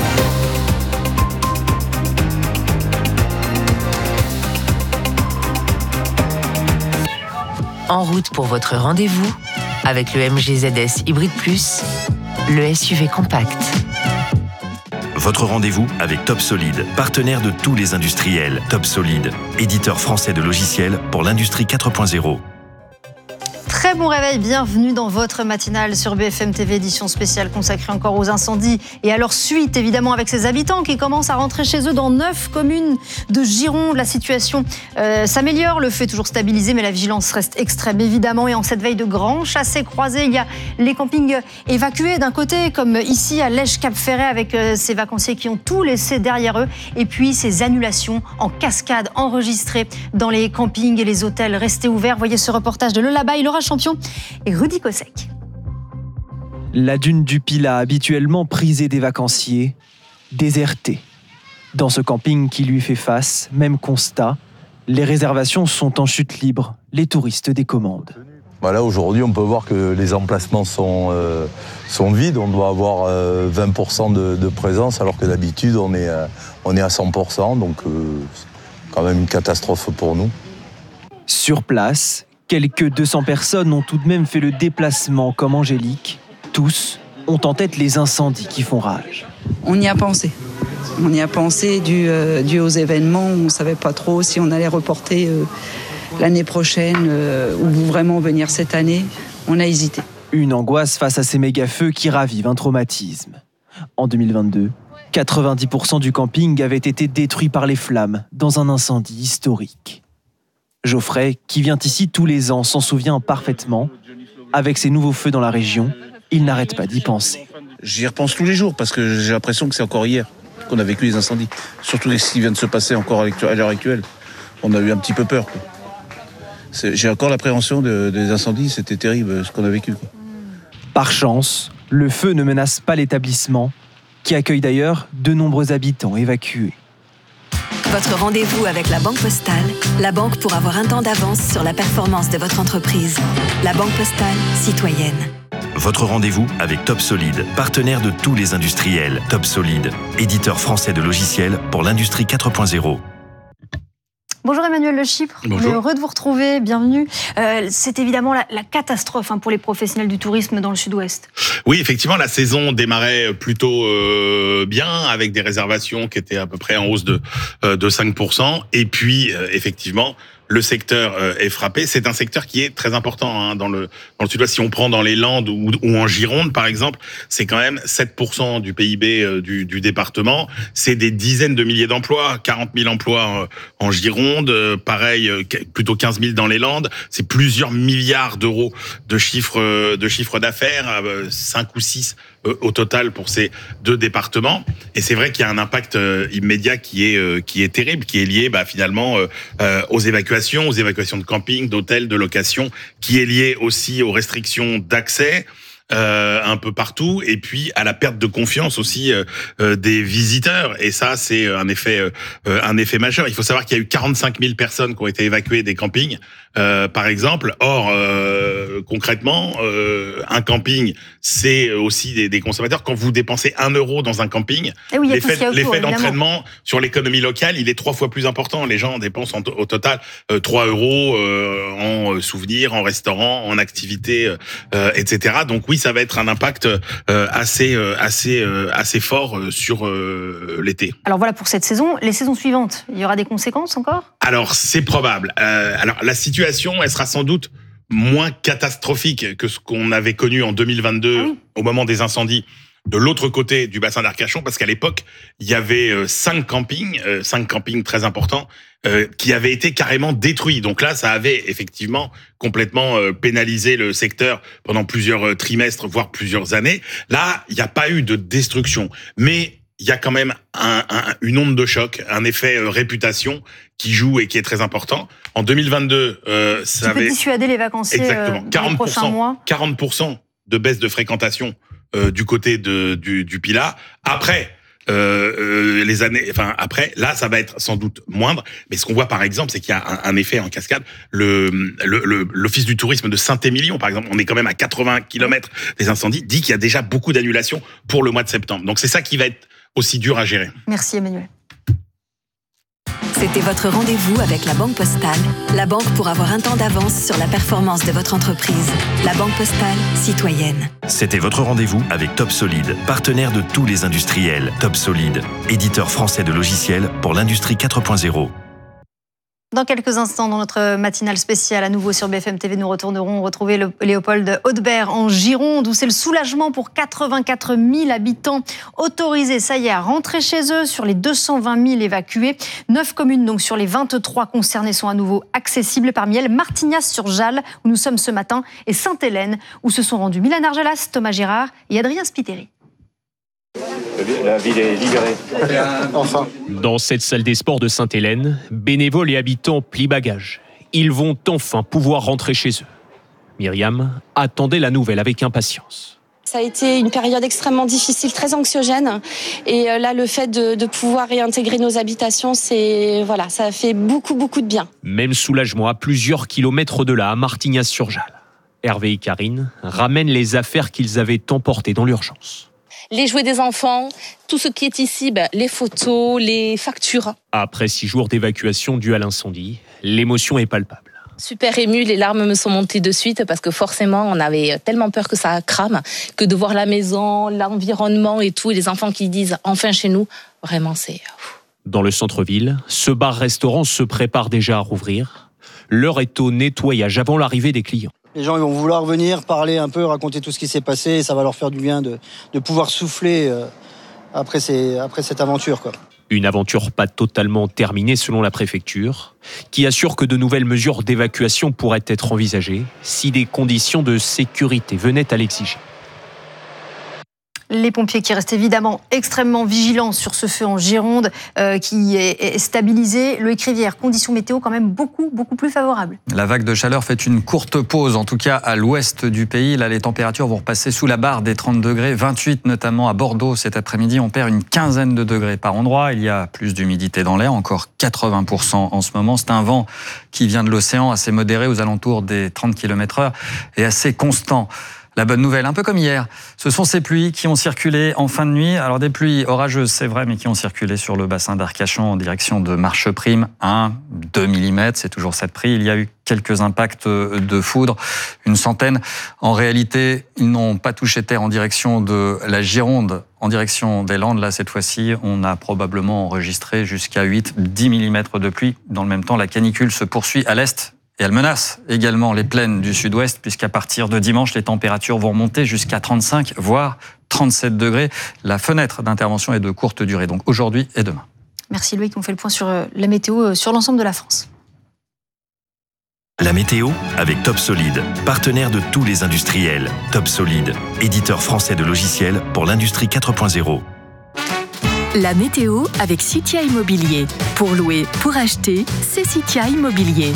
En route pour votre rendez-vous avec le M G Z S Hybrid Plus, le S U V compact. Votre rendez-vous avec Top Solid, partenaire de tous les industriels. Top Solid, éditeur français de logiciels pour l'industrie quatre point zéro. Très bon réveil, bienvenue dans votre matinale sur B F M T V, édition spéciale consacrée encore aux incendies et à leur suite, évidemment, avec ces habitants qui commencent à rentrer chez eux dans neuf communes de Gironde. La situation euh, s'améliore, le feu est toujours stabilisé, mais la vigilance reste extrême, évidemment. Et en cette veille de grands chassés-croisés, il y a les campings évacués d'un côté, comme ici à Lège-Cap-Ferret, avec euh, ces vacanciers qui ont tout laissé derrière eux, et puis ces annulations en cascade enregistrées dans les campings et les hôtels restés ouverts. Voyez ce reportage de Lola Bay, Laura Champion et Rudy Kosek. La dune du Pilat, habituellement prisée des vacanciers, désertée. Dans ce camping qui lui fait face, même constat, les réservations sont en chute libre, les touristes décommandent. Voilà, aujourd'hui, on peut voir que les emplacements sont, euh, sont vides. On doit avoir euh, vingt pour cent de, de présence, alors que d'habitude, on est, euh, on est à cent pour cent. Donc, euh, c'est quand même une catastrophe pour nous. Sur place, quelques deux cents personnes ont tout de même fait le déplacement comme Angélique. Tous ont en tête les incendies qui font rage. On y a pensé. On y a pensé dû, euh, dû aux événements. On ne savait pas trop si on allait reporter euh, l'année prochaine euh, ou vraiment venir cette année. On a hésité. Une angoisse face à ces méga-feux qui ravivent un traumatisme. En deux mille vingt-deux, quatre-vingt-dix pour cent du camping avait été détruit par les flammes dans un incendie historique. Geoffrey, qui vient ici tous les ans, s'en souvient parfaitement. Avec ces nouveaux feux dans la région, il n'arrête pas d'y penser. J'y repense tous les jours parce que j'ai l'impression que c'est encore hier qu'on a vécu les incendies. Surtout ce qui vient de se passer encore à l'heure actuelle. On a eu un petit peu peur, quoi. C'est, j'ai encore l'appréhension de, des incendies, c'était terrible ce qu'on a vécu, quoi. Par chance, le feu ne menace pas l'établissement, qui accueille d'ailleurs de nombreux habitants évacués. Votre rendez-vous avec la Banque Postale, la banque pour avoir un temps d'avance sur la performance de votre entreprise. La Banque Postale, citoyenne. Votre rendez-vous avec Top Solid, partenaire de tous les industriels. Top Solid, éditeur français de logiciels pour l'industrie quatre point zéro. Bonjour Emmanuel Le Chypre, on est heureux de vous retrouver, bienvenue. Euh, c'est évidemment la, la catastrophe hein, pour les professionnels du tourisme dans le sud-ouest. Oui, effectivement, la saison démarrait plutôt euh, bien, avec des réservations qui étaient à peu près en hausse de, euh, de cinq pour cent. Et puis, euh, effectivement, le secteur euh, est frappé. C'est un secteur qui est très important hein, dans le dans le sud-ouest. Si on prend dans les Landes ou, ou en Gironde, par exemple, c'est quand même sept pour cent du P I B euh, du, du département. C'est des dizaines de milliers d'emplois, quarante mille emplois euh, en Gironde, euh, pareil, euh, plutôt quinze mille dans les Landes. C'est plusieurs milliards d'euros de chiffre euh, de chiffre d'affaires, euh, cinq ou six euh, au total pour ces deux départements. Et c'est vrai qu'il y a un impact euh, immédiat qui est euh, qui est terrible, qui est lié bah, finalement euh, euh, aux évacuations aux évacuations de camping, d'hôtels, de location, qui est lié aussi aux restrictions d'accès euh, un peu partout, et puis à la perte de confiance aussi euh, euh, des visiteurs. Et ça, c'est un effet, euh, un effet majeur. Il faut savoir qu'il y a eu quarante-cinq mille personnes qui ont été évacuées des campings, euh, par exemple. Or, euh, concrètement, euh, un camping, c'est aussi des, des consommateurs. Quand vous dépensez un euro dans un camping, oui, l'effet, l'effet d'entraînement sur l'économie locale, il est trois fois plus important. Les gens dépensent en, au total euh, trois euros euh, en souvenirs, en restaurants, en activités, euh, et cetera. Donc oui, oui, ça va être un impact euh, assez, euh, assez, euh, assez fort euh, sur euh, l'été. Alors voilà pour cette saison. Les saisons suivantes, il y aura des conséquences encore ? Alors, c'est probable. Euh, alors, la situation, elle sera sans doute moins catastrophique que ce qu'on avait connu en deux mille vingt-deux, ah oui. au moment des incendies, de l'autre côté du bassin d'Arcachon, parce qu'à l'époque, il y avait euh, cinq campings, euh, cinq campings très importants, euh, qui avaient été carrément détruits. Donc là, ça avait effectivement complètement euh, pénalisé le secteur pendant plusieurs euh, trimestres, voire plusieurs années. Là, il n'y a pas eu de destruction, mais il y a quand même un, un, une onde de choc, un effet euh, réputation qui joue et qui est très important. En deux mille vingt-deux, euh, ça tu avait... peux dissuader les vacanciers Exactement. Euh, quarante pour cent, les prochains mois. quarante pour cent de baisse de fréquentation euh, du côté de, du, du Pilat. Après, euh, euh, les années, enfin après, là, ça va être sans doute moindre. Mais ce qu'on voit par exemple, c'est qu'il y a un, un effet en cascade. Le, le, le, l'Office du tourisme de Saint-Émilion, par exemple, on est quand même à quatre-vingts kilomètres des incendies, dit qu'il y a déjà beaucoup d'annulations pour le mois de septembre. Donc c'est ça qui va être aussi dur à gérer. Merci Emmanuel. C'était votre rendez-vous avec la Banque Postale, la banque pour avoir un temps d'avance sur la performance de votre entreprise. La Banque Postale, citoyenne. C'était votre rendez-vous avec Top Solid, partenaire de tous les industriels. Top Solid, éditeur français de logiciels pour l'industrie quatre point zéro. Dans quelques instants, dans notre matinale spéciale, à nouveau sur B F M T V, nous retournerons retrouver le Léopold Haudebert en Gironde, où c'est le soulagement pour quatre-vingt-quatre mille habitants autorisés, ça y est, à rentrer chez eux sur les deux cent vingt mille évacués. Neuf communes, donc, sur les vingt-trois concernées sont à nouveau accessibles. Parmi elles, Martignas-sur-Jalles, où nous sommes ce matin, et Sainte-Hélène, où se sont rendus Milan Argelas, Thomas Girard et Adrien Spiteri. La ville est libérée. Enfin. Dans cette salle des sports de Sainte-Hélène, bénévoles et habitants plient bagages. Ils vont enfin pouvoir rentrer chez eux. Myriam attendait la nouvelle avec impatience. Ça a été une période extrêmement difficile, très anxiogène. Et là, le fait de, de pouvoir réintégrer nos habitations, c'est, voilà, ça a fait beaucoup, beaucoup de bien. Même soulagement à plusieurs kilomètres de là, à Martignas-sur-Jalles. Hervé et Karine ramènent les affaires qu'ils avaient emportées dans l'urgence. Les jouets des enfants, tout ce qui est ici, ben, les photos, les factures. Après six jours d'évacuation due à l'incendie, l'émotion est palpable. Super émue, les larmes me sont montées de suite parce que forcément, on avait tellement peur que ça crame, que de voir la maison, l'environnement et tout, et les enfants qui disent « enfin chez nous », vraiment c'est... Dans le centre-ville, ce bar-restaurant se prépare déjà à rouvrir. L'heure est au nettoyage avant l'arrivée des clients. Les gens ils vont vouloir venir, parler un peu, raconter tout ce qui s'est passé. Et ça va leur faire du bien de, de pouvoir souffler euh, après, ces, après cette aventure, quoi. Une aventure pas totalement terminée selon la préfecture, qui assure que de nouvelles mesures d'évacuation pourraient être envisagées si des conditions de sécurité venaient à l'exiger. Les pompiers qui restent évidemment extrêmement vigilants sur ce feu en Gironde euh, qui est, est stabilisé. Loïc Rivière, conditions météo quand même beaucoup, beaucoup plus favorables. La vague de chaleur fait une courte pause, en tout cas à l'ouest du pays. Là, les températures vont repasser sous la barre des trente degrés, vingt-huit notamment à Bordeaux cet après-midi. On perd une quinzaine de degrés par endroit. Il y a plus d'humidité dans l'air, encore quatre-vingts pour cent en ce moment. C'est un vent qui vient de l'océan, assez modéré aux alentours des trente kilomètres heure et assez constant. La bonne nouvelle, un peu comme hier, ce sont ces pluies qui ont circulé en fin de nuit. Alors des pluies orageuses, c'est vrai, mais qui ont circulé sur le bassin d'Arcachon en direction de Marcheprime. un, deux millimètres, c'est toujours cette prix. Il y a eu quelques impacts de foudre, une centaine. En réalité, ils n'ont pas touché terre en direction de la Gironde, en direction des Landes. Là, cette fois-ci, on a probablement enregistré jusqu'à huit, dix millimètres de pluie. Dans le même temps, la canicule se poursuit à l'est. Et elle menace également les plaines du sud-ouest, puisqu'à partir de dimanche, les températures vont monter jusqu'à trente-cinq, voire trente-sept degrés. La fenêtre d'intervention est de courte durée, donc aujourd'hui et demain. Merci Loïc, on fait le point sur la météo sur l'ensemble de la France. La météo avec Top Solid, partenaire de tous les industriels. Top Solid, éditeur français de logiciels pour l'industrie quatre point zéro. La météo avec Citia Immobilier. Pour louer, pour acheter, c'est Citia Immobilier.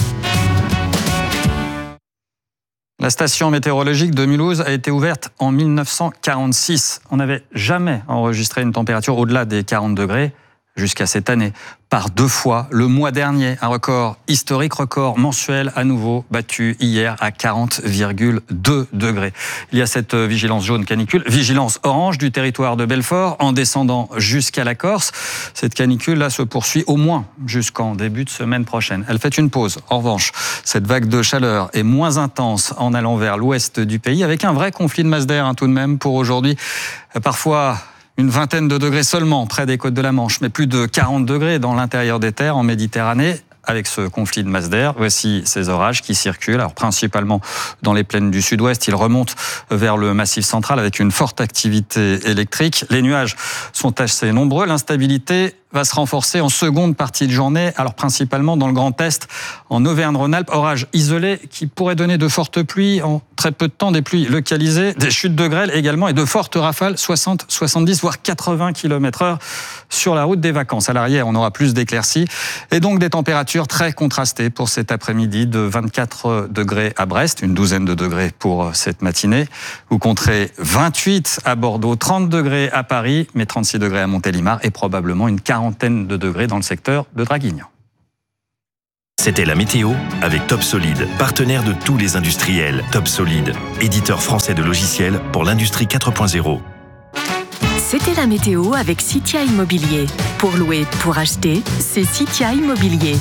La station météorologique de Mulhouse a été ouverte en mille neuf cent quarante-six. On n'avait jamais enregistré une température au-delà des quarante degrés jusqu'à cette année par deux fois. Le mois dernier, un record historique, record mensuel à nouveau battu hier à quarante virgule deux degrés. Il y a cette vigilance jaune canicule, vigilance orange du territoire de Belfort en descendant jusqu'à la Corse. Cette canicule-là se poursuit au moins jusqu'en début de semaine prochaine. Elle fait une pause. En revanche, cette vague de chaleur est moins intense en allant vers l'ouest du pays avec un vrai conflit de masse d'air hein, tout de même pour aujourd'hui. Parfois une vingtaine de degrés seulement près des côtes de la Manche, mais plus de quarante degrés dans l'intérieur des terres en Méditerranée. Avec ce conflit de masse d'air, voici ces orages qui circulent, alors principalement dans les plaines du sud-ouest. Ils remontent vers le massif central avec une forte activité électrique. Les nuages sont assez nombreux. L'instabilité va se renforcer en seconde partie de journée, alors principalement dans le Grand Est, en Auvergne-Rhône-Alpes. Orages isolés qui pourraient donner de fortes pluies en très peu de temps, des pluies localisées, des chutes de grêle également et de fortes rafales, soixante, soixante-dix, voire quatre-vingts kilomètres heure sur la route des vacances. À l'arrière, on aura plus d'éclaircies et donc des températures très contrastées pour cet après-midi, de vingt-quatre degrés à Brest, une douzaine de degrés pour cette matinée. Vous compterez vingt-huit à Bordeaux, trente degrés à Paris, mais trente-six degrés à Montélimar et probablement une quarantaine de degrés dans le secteur de Draguignan. C'était la météo avec Top Solid, partenaire de tous les industriels. Top Solid, éditeur français de logiciels pour l'industrie quatre point zéro. C'était la météo avec Citia Immobilier. Pour louer, pour acheter, c'est Citia Immobilier.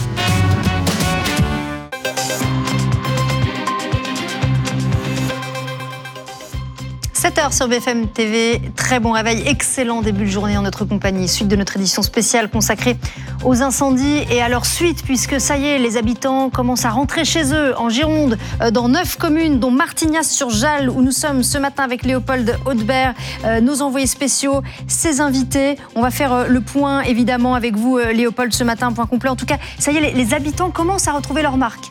sept heures sur B F M T V, très bon réveil, excellent début de journée en notre compagnie. Suite de notre édition spéciale consacrée aux incendies et à leur suite, puisque ça y est, les habitants commencent à rentrer chez eux en Gironde, dans neuf communes, dont Martignas-sur-Jalles, où nous sommes ce matin avec Léopold Haudebert, nos envoyés spéciaux, ses invités. On va faire le point évidemment avec vous, Léopold, ce matin, point complet. En tout cas, ça y est, les habitants commencent à retrouver leur marque.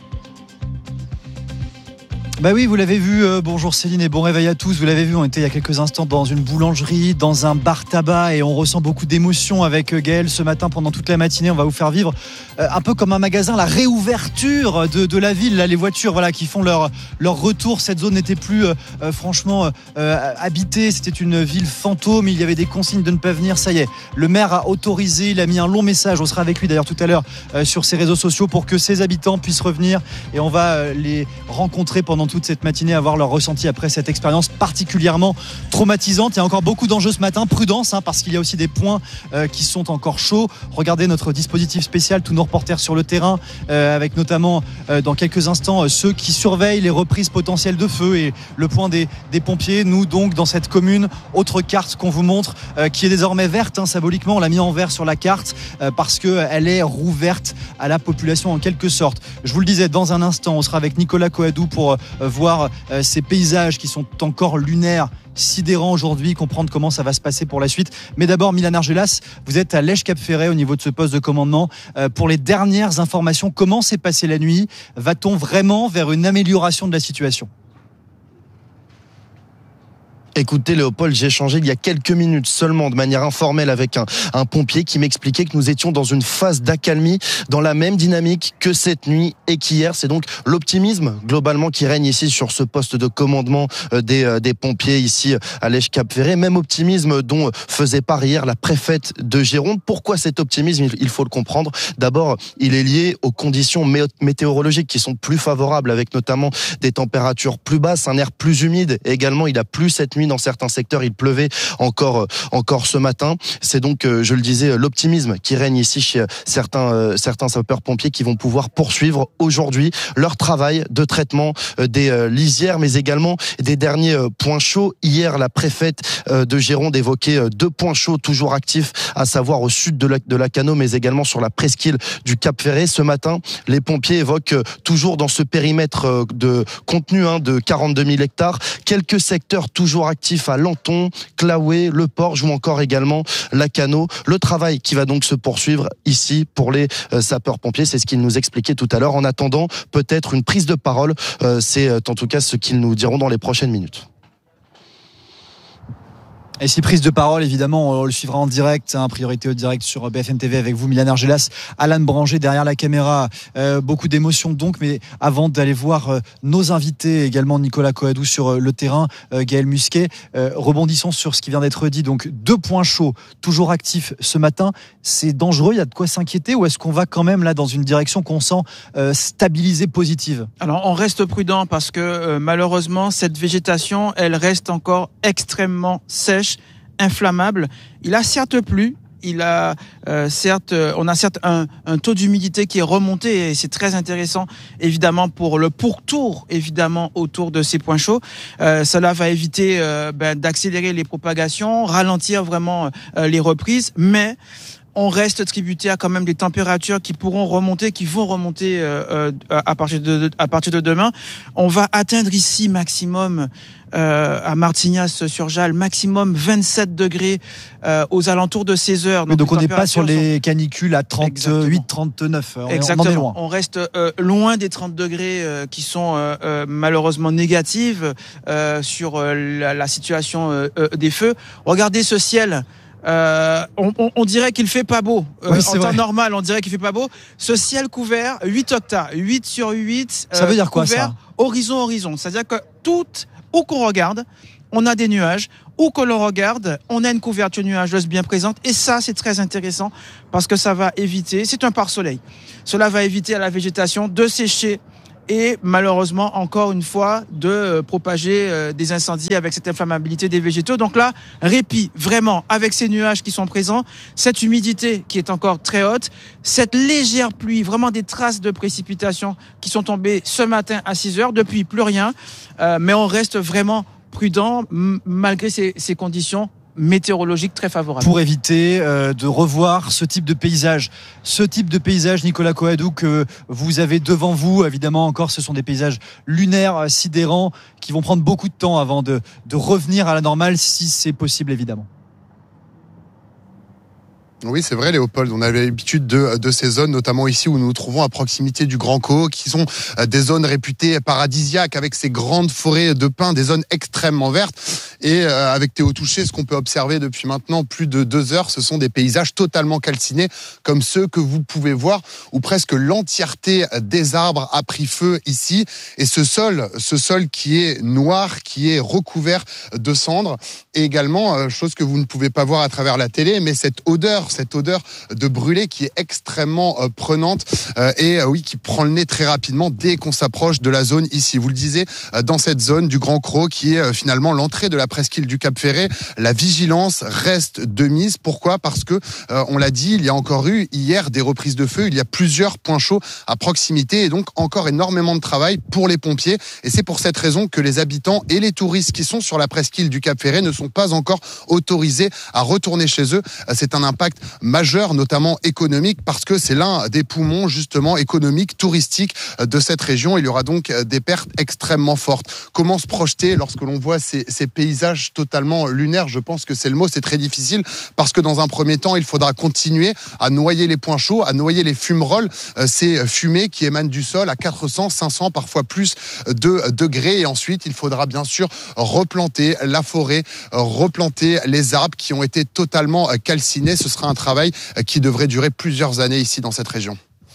Bah oui, vous l'avez vu, euh, bonjour Céline et bon réveil à tous. Vous l'avez vu, on était il y a quelques instants dans une boulangerie, dans un bar tabac et on ressent beaucoup d'émotions avec Gaël ce matin pendant toute la matinée. On va vous faire vivre euh, un peu comme un magasin, la réouverture de, de la ville. Là, les voitures voilà, qui font leur, leur retour. Cette zone n'était plus euh, euh, franchement euh, habitée. C'était une ville fantôme. Il y avait des consignes de ne pas venir. Ça y est, le maire a autorisé. Il a mis un long message. On sera avec lui d'ailleurs tout à l'heure euh, sur ses réseaux sociaux pour que ses habitants puissent revenir. Et on va euh, les rencontrer pendant toute cette matinée, avoir leur ressenti après cette expérience particulièrement traumatisante. Il y a encore beaucoup d'enjeux ce matin, prudence hein, parce qu'il y a aussi des points euh, qui sont encore chauds. Regardez notre dispositif spécial, tous nos reporters sur le terrain euh, avec notamment euh, dans quelques instants euh, ceux qui surveillent les reprises potentielles de feu et le point des, des pompiers. Nous donc dans cette commune, autre carte qu'on vous montre euh, qui est désormais verte hein, symboliquement, on l'a mis en vert sur la carte euh, parce qu'elle est rouverte à la population en quelque sorte. Je vous le disais, dans un instant on sera avec Nicolas Coadou pour euh, voir euh, ces paysages qui sont encore lunaires, sidérants aujourd'hui, comprendre comment ça va se passer pour la suite. Mais d'abord, Milan Argelas, vous êtes à Lège-Cap-Ferret au niveau de ce poste de commandement. Euh, pour les dernières informations, comment s'est passée la nuit ? Va-t-on vraiment vers une amélioration de la situation ? Écoutez Léopold, j'ai échangé il y a quelques minutes seulement de manière informelle avec un, un pompier qui m'expliquait que nous étions dans une phase d'accalmie, dans la même dynamique que cette nuit et qu'hier. C'est donc l'optimisme globalement qui règne ici sur ce poste de commandement des, des pompiers ici à Lège-Cap-Ferret. Même optimisme dont faisait part hier la préfète de Gironde. Pourquoi cet optimisme ? Il faut le comprendre. D'abord, il est lié aux conditions météorologiques qui sont plus favorables, avec notamment des températures plus basses, un air plus humide. Et également, il a plu cette nuit dans certains secteurs, il pleuvait encore, encore ce matin. C'est donc, je le disais, l'optimisme qui règne ici chez certains, certains sapeurs-pompiers qui vont pouvoir poursuivre aujourd'hui leur travail de traitement des lisières, mais également des derniers points chauds. Hier, la préfète de Gironde évoquait deux points chauds toujours actifs, à savoir au sud de la, de la Cano, mais également sur la presqu'île du Cap-Ferret. Ce matin, les pompiers évoquent toujours dans ce périmètre de contenu hein, de quarante-deux mille hectares, quelques secteurs toujours actifs à Lanton, Claouet, Le Porge ou encore également la Cano. Le travail qui va donc se poursuivre ici pour les sapeurs-pompiers, c'est ce qu'ils nous expliquaient tout à l'heure. En attendant, peut-être une prise de parole, c'est en tout cas ce qu'ils nous diront dans les prochaines minutes. Et si prise de parole, évidemment, on le suivra en direct, hein, priorité au direct sur B F M T V avec vous, Milan Argelas, Alan Branger derrière la caméra. Euh, beaucoup d'émotions donc, mais avant d'aller voir euh, nos invités, également Nicolas Coadou sur euh, le terrain, euh, Gaël Musquet, euh, rebondissons sur ce qui vient d'être dit. Donc deux points chauds, toujours actifs ce matin. C'est dangereux, il y a de quoi s'inquiéter ou est-ce qu'on va quand même là dans une direction qu'on sent euh, stabilisée, positive? Alors on reste prudent parce que euh, malheureusement cette végétation, elle reste encore extrêmement sèche, inflammable. Il a certes plu, il a euh, certes, on a certes un, un taux d'humidité qui est remonté et c'est très intéressant évidemment pour le pourtour évidemment autour de ces points chauds. Euh, cela va éviter euh, ben, d'accélérer les propagations, ralentir vraiment euh, les reprises, mais on reste tributé à quand même des températures qui pourront remonter, qui vont remonter euh, à partir de à partir de demain. On va atteindre ici maximum euh, à Martignas-sur-Jalles maximum vingt-sept degrés euh, aux alentours de seize heures. Donc, donc on n'est pas sur les sont... canicules à trente-huit trente-neuf. Exactement. On, en est loin. On reste euh, loin des trente degrés euh, qui sont euh, euh, malheureusement négatives euh, sur euh, la, la situation euh, euh, des feux. Regardez ce ciel. Euh, on, on, on dirait qu'il fait pas beau. Euh, oui, en temps vrai. normal, on dirait qu'il fait pas beau. Ce ciel couvert, huit octas, huit sur huit. Ça euh, veut dire quoi, couvert, ça? Horizon, horizon. C'est-à-dire que tout, où qu'on regarde, on a des nuages. Où que l'on regarde, on a une couverture nuageuse bien présente. Et ça, c'est très intéressant parce que ça va éviter, c'est un pare-soleil. Cela va éviter à la végétation de sécher et malheureusement, encore une fois, de propager des incendies avec cette inflammabilité des végétaux. Donc là, répit, vraiment, avec ces nuages qui sont présents, cette humidité qui est encore très haute, cette légère pluie, vraiment des traces de précipitations qui sont tombées ce matin à six heures, depuis plus rien, euh, mais on reste vraiment prudent m- malgré ces, ces conditions météorologique très favorable. Pour éviter euh, de revoir ce type de paysage. Ce type de paysage, Nicolas Coadou, que vous avez devant vous, évidemment encore, ce sont des paysages lunaires, sidérants, qui vont prendre beaucoup de temps avant de, de revenir à la normale, si c'est possible, évidemment. Oui, c'est vrai, Léopold. On avait l'habitude de, de ces zones, notamment ici où nous nous trouvons à proximité du Grand Caux, qui sont des zones réputées paradisiaques avec ces grandes forêts de pins, des zones extrêmement vertes. Et euh, avec Théo Touché, ce qu'on peut observer depuis maintenant plus de deux heures, ce sont des paysages totalement calcinés, comme ceux que vous pouvez voir, où presque l'entièreté des arbres a pris feu ici. Et ce sol, ce sol qui est noir, qui est recouvert de cendres, et également, euh, chose que vous ne pouvez pas voir à travers la télé, mais cette odeur, cette odeur de brûlé qui est extrêmement euh, prenante euh, et euh, oui, qui prend le nez très rapidement dès qu'on s'approche de la zone ici. Vous le disiez, euh, dans cette zone du Grand Cros, qui est euh, finalement l'entrée de la presqu'île du Cap Ferret, la vigilance reste de mise. Pourquoi ? Parce que, euh, on l'a dit, il y a encore eu hier des reprises de feu, il y a plusieurs points chauds à proximité et donc encore énormément de travail pour les pompiers. Et c'est pour cette raison que les habitants et les touristes qui sont sur la presqu'île du Cap Ferret ne sont pas encore autorisés à retourner chez eux. C'est un impact majeur, notamment économique, parce que c'est l'un des poumons justement économiques, touristiques de cette région. Il y aura donc des pertes extrêmement fortes. Comment se projeter lorsque l'on voit ces, ces paysages totalement lunaires ? Je pense que c'est le mot, c'est très difficile, parce que dans un premier temps, il faudra continuer à noyer les points chauds, à noyer les fumerolles, ces fumées qui émanent du sol à quatre cents, cinq cents, parfois plus de degrés. Et ensuite, il faudra bien sûr replanter la forêt, replanter les arbres qui ont été totalement calcinés. Ce sera un travail qui devrait durer plusieurs années ici dans cette région.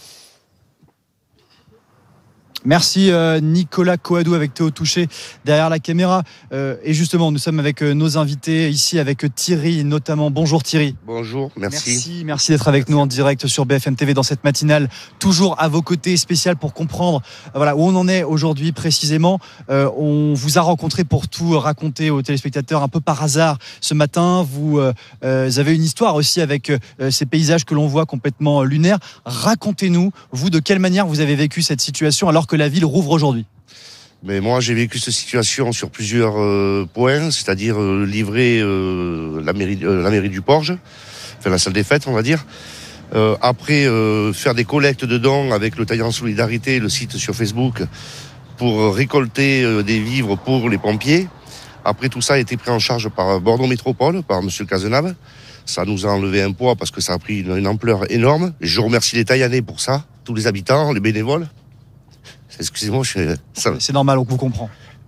Merci euh, Nicolas Coadou avec Théo Touché derrière la caméra. Euh, et justement, nous sommes avec euh, nos invités ici, avec Thierry notamment. Bonjour Thierry. Bonjour, merci. Merci, merci d'être avec nous en direct sur B F M T V dans cette matinale. Toujours à vos côtés, spécial pour comprendre euh, voilà, où on en est aujourd'hui précisément. Euh, on vous a rencontré pour tout raconter aux téléspectateurs un peu par hasard ce matin. Vous, euh, euh, vous avez une histoire aussi avec euh, ces paysages que l'on voit complètement lunaires. Racontez-nous, vous, de quelle manière vous avez vécu cette situation alors que la ville rouvre aujourd'hui. Mais moi, j'ai vécu cette situation sur plusieurs euh, points, c'est-à-dire euh, livrer euh, la, mairie, euh, la mairie du Porge, enfin la salle des fêtes, on va dire. Euh, après, euh, faire des collectes de dons avec le Taillant Solidarité, le site sur Facebook, pour récolter euh, des vivres pour les pompiers. Après, tout ça a été pris en charge par Bordeaux Métropole, par M. Cazenave. Ça nous a enlevé un poids parce que ça a pris une, une ampleur énorme. Et je remercie les Taillanais pour ça, tous les habitants, les bénévoles. Excusez-moi, je... ça... c'est normal, on vous comprend.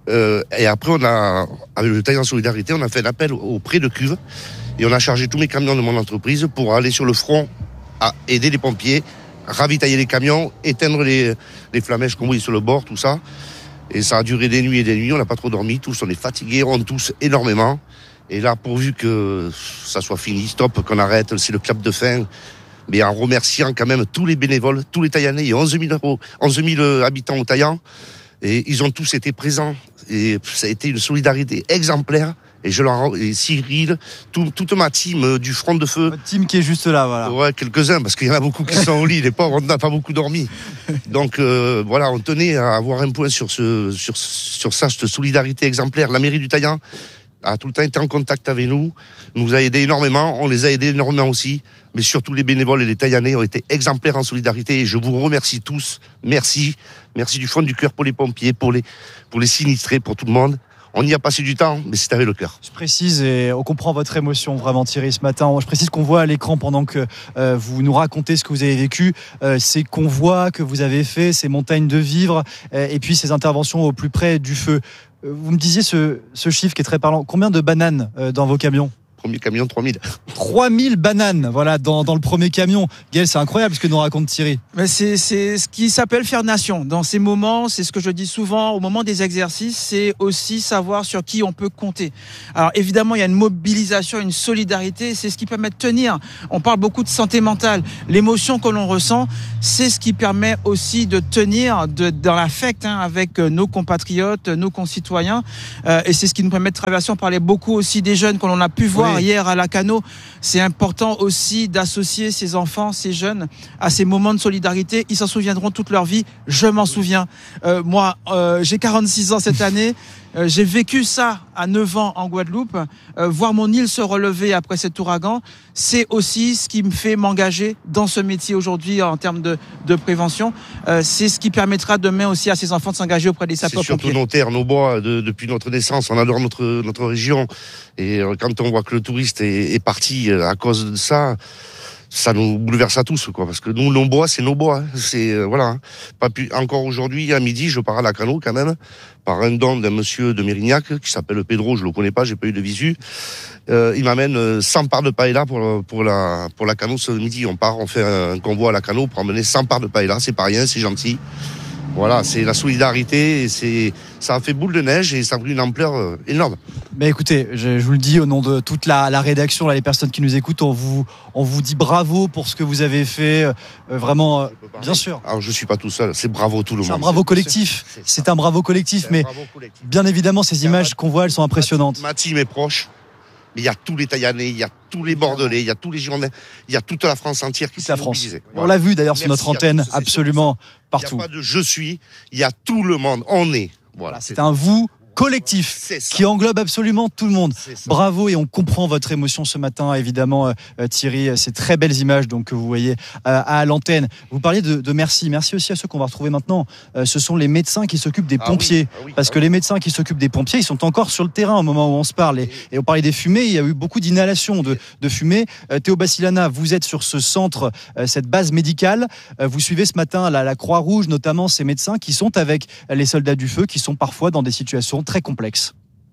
Euh, et après, on a, avec le Taillan Solidarité, on a fait un appel au prêt de cuve et on a chargé tous mes camions de mon entreprise pour aller sur le front à aider les pompiers, ravitailler les camions, éteindre les, les flamèches qu'on voit sur le bord, tout ça. Et ça a duré des nuits et des nuits, on n'a pas trop dormi, tous on est fatigués, on tousse énormément. Et là, pourvu que ça soit fini, stop, qu'on arrête, c'est le clap de fin. Mais en remerciant quand même tous les bénévoles, tous les Taillanais, il y a onze mille, onze mille habitants au Taillan, et ils ont tous été présents. Et ça a été une solidarité exemplaire. Et je leur et Cyril, tout, toute ma team du front de feu. Votre team qui est juste là, voilà. Ouais, quelques-uns, parce qu'il y en a beaucoup qui sont au lit. Les pauvres, on n'a pas beaucoup dormi. Donc euh, voilà, on tenait à avoir un point sur ce, sur, sur ça, cette solidarité exemplaire. La mairie du Taillan a tout le temps été en contact avec nous, nous a aidés énormément, on les a aidés énormément aussi, mais surtout les bénévoles et les Taillanais ont été exemplaires en solidarité et je vous remercie tous. Merci, merci du fond du cœur pour les pompiers, pour les, pour les sinistrés, pour tout le monde. On y a passé du temps, mais c'est avec le cœur. Je précise, et on comprend votre émotion vraiment Thierry ce matin. Je précise qu'on voit à l'écran pendant que euh, vous nous racontez ce que vous avez vécu, euh, ces convois que vous avez faits, ces montagnes de vivres, euh, et puis ces interventions au plus près du feu. Euh, vous me disiez ce, ce chiffre qui est très parlant. Combien de bananes euh, dans vos camions ? Premier camion, trois mille. trois mille bananes, voilà, dans, dans le premier camion. Gaël, c'est incroyable ce que nous raconte Thierry. Mais c'est, c'est ce qui s'appelle faire nation. Dans ces moments, c'est ce que je dis souvent, au moment des exercices, c'est aussi savoir sur qui on peut compter. Alors évidemment, il y a une mobilisation, une solidarité, c'est ce qui permet de tenir. On parle beaucoup de santé mentale. L'émotion que l'on ressent, c'est ce qui permet aussi de tenir de, dans l'affect hein, avec nos compatriotes, nos concitoyens. Euh, et c'est ce qui nous permet de traverser. On parlait beaucoup aussi des jeunes que l'on a pu voir. Oui. Hier à Lacanau, c'est important aussi d'associer ces enfants, ces jeunes à ces moments de solidarité. Ils s'en souviendront toute leur vie. Je m'en souviens. Euh, moi, euh, j'ai quarante-six ans cette année. Euh, j'ai vécu ça à neuf ans en Guadeloupe. Euh, voir mon île se relever après cet ouragan, c'est aussi ce qui me fait m'engager dans ce métier aujourd'hui en termes de, de prévention. Euh, c'est ce qui permettra demain aussi à ces enfants de s'engager auprès des sapeurs-pompiers. C'est surtout nos terres, nos bois. De, depuis notre naissance, on adore notre, notre région. Et euh, quand on voit que le touriste est, est parti à cause de ça, ça nous bouleverse à tous, quoi. Parce que nous, nos bois, c'est nos bois. Hein. C'est euh, voilà. Hein. Pas plus. Encore aujourd'hui, à midi, je pars à Lacanau quand même, par un don d'un monsieur de Mérignac qui s'appelle Pedro. Je le connais pas, j'ai pas eu de visu. Euh, il m'amène cent parts de paella pour pour la pour Lacanau ce midi. On part, on fait un convoi à Lacanau pour emmener cent parts de paella. C'est pas rien, c'est gentil. Voilà, c'est la solidarité, et c'est, ça a fait boule de neige et ça a pris une ampleur euh, énorme. Mais écoutez, je, je vous le dis au nom de toute la, la rédaction, là, les personnes qui nous écoutent, on vous, on vous dit bravo pour ce que vous avez fait, euh, vraiment, euh, bien sûr. Alors je suis pas tout seul, c'est bravo tout le c'est monde. Un bravo collectif, c'est, c'est, c'est un bravo collectif, c'est mais bravo collectif. Bien évidemment, ces images qu'on voit, elles sont impressionnantes. Ma team est proche. Il y a tous les Taillanais, il y a tous les Bordelais, il y a tous les Girondins, il y a toute la France entière qui s'est mobilisée. Voilà. On l'a vu d'ailleurs sur notre antenne, tous, absolument partout. Il n'y a pas de je suis, il y a tout le monde, on est. Voilà, c'est, c'est un vous collectif qui englobe absolument tout le monde. Bravo, et on comprend votre émotion ce matin, évidemment, euh, Thierry. Ces très belles images donc, que vous voyez euh, à l'antenne. Vous parliez de, de merci. Merci aussi à ceux qu'on va retrouver maintenant. Euh, ce sont les médecins qui s'occupent des pompiers. Ah oui, ah oui, parce ah que oui. les médecins qui s'occupent des pompiers, ils sont encore sur le terrain au moment où on se parle. Et, et on parlait des fumées, il y a eu beaucoup d'inhalation de, de fumée. Euh, Théo Bassilana, vous êtes sur ce centre, euh, cette base médicale. Euh, vous suivez ce matin la, la Croix-Rouge, notamment ces médecins qui sont avec les soldats du feu, qui sont parfois dans des situations très complexe.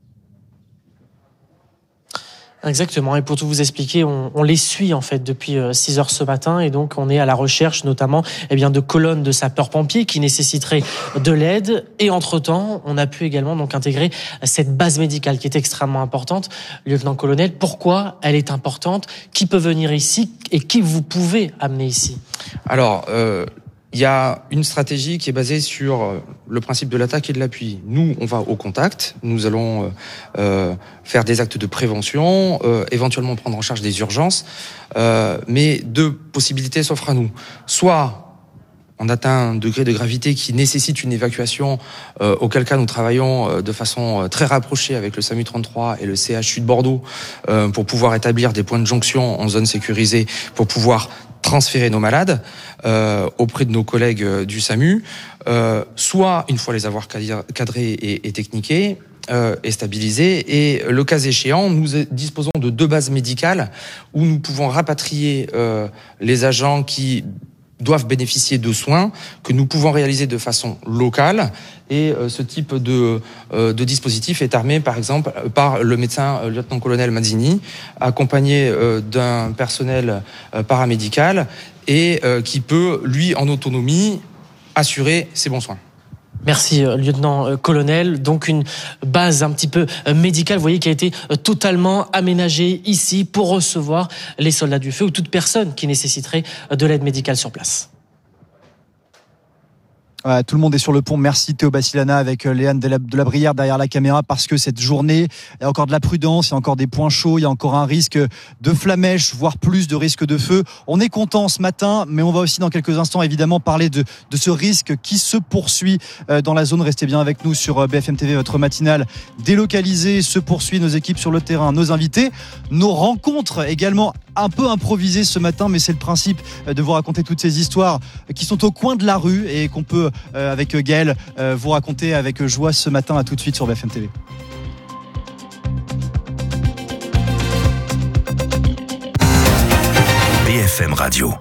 Exactement, et pour tout vous expliquer, on, on les suit en fait depuis six heures ce matin, et donc on est à la recherche notamment eh bien, de colonnes de sapeurs-pompiers qui nécessiteraient de l'aide, et entre-temps, on a pu également donc intégrer cette base médicale qui est extrêmement importante. Lieutenant-colonel, pourquoi elle est importante? Qui peut venir ici et qui vous pouvez amener ici? Alors, euh, il y a une stratégie qui est basée sur le principe de l'attaque et de l'appui. Nous, on va au contact, nous allons euh, faire des actes de prévention, euh, éventuellement prendre en charge des urgences, euh, mais deux possibilités s'offrent à nous. Soit on atteint un degré de gravité qui nécessite une évacuation, euh, auquel cas nous travaillons euh, de façon euh, très rapprochée avec le SAMU trente-trois et le C H U de Bordeaux euh, pour pouvoir établir des points de jonction en zone sécurisée, pour pouvoir transférer nos malades euh, auprès de nos collègues euh, du SAMU, euh, soit une fois les avoir cadrés et, et techniqués euh, et stabilisés, et le cas échéant, nous disposons de deux bases médicales où nous pouvons rapatrier euh, les agents qui doivent bénéficier de soins que nous pouvons réaliser de façon locale. Et euh, ce type de, euh, de dispositif est armé, par exemple, par le médecin euh, lieutenant-colonel Mazzini, accompagné euh, d'un personnel euh, paramédical et euh, qui peut, lui, en autonomie, assurer ces bons soins. Merci, euh, lieutenant-colonel. Donc une base un petit peu euh, médicale, vous voyez, qui a été euh, totalement aménagée ici pour recevoir les soldats du feu ou toute personne qui nécessiterait euh, de l'aide médicale sur place. Ouais, tout le monde est sur le pont. Merci Théo Bassilana avec Léane de la, de la Brière derrière la caméra, parce que cette journée, il y a encore de la prudence, il y a encore des points chauds, il y a encore un risque de flamèche, voire plus de risque de feu. On est content ce matin, mais on va aussi dans quelques instants évidemment parler de, de ce risque qui se poursuit dans la zone. Restez bien avec nous sur B F M T V, votre matinale délocalisée se poursuit. Nos équipes sur le terrain, nos invités, nos rencontres également un peu improvisées ce matin, mais c'est le principe de vous raconter toutes ces histoires qui sont au coin de la rue et qu'on peut Euh, avec Gaël euh, vous raconter avec joie ce matin. À tout de suite sur B F M T V. B F M Radio.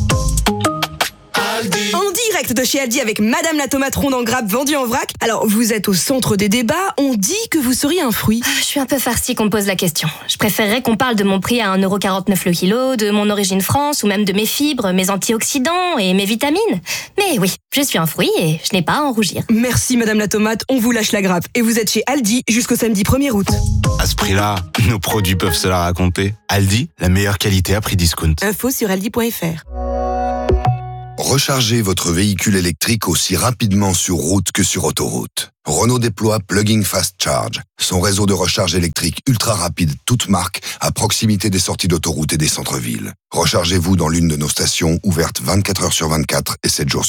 En direct de chez Aldi avec Madame la tomate ronde en grappe vendue en vrac. Alors, vous êtes au centre des débats. On dit que vous seriez un fruit. Je suis un peu farcie qu'on me pose la question. Je préférerais qu'on parle de mon prix à un euro quarante-neuf le kilo, de mon origine France, ou même de mes fibres, mes antioxydants et mes vitamines. Mais oui, je suis un fruit et je n'ai pas à en rougir. Merci Madame la tomate, on vous lâche la grappe. Et vous êtes chez Aldi jusqu'au samedi premier août. À ce prix-là, nos produits peuvent se la raconter. Aldi, la meilleure qualité à prix discount. Info sur aldi point f r. Rechargez votre véhicule électrique aussi rapidement sur route que sur autoroute. Renault déploie Plug-in Fast Charge, son réseau de recharge électrique ultra rapide toute marque à proximité des sorties d'autoroute et des centres-villes. Rechargez-vous dans l'une de nos stations ouvertes vingt-quatre heures sur vingt-quatre et sept jours sur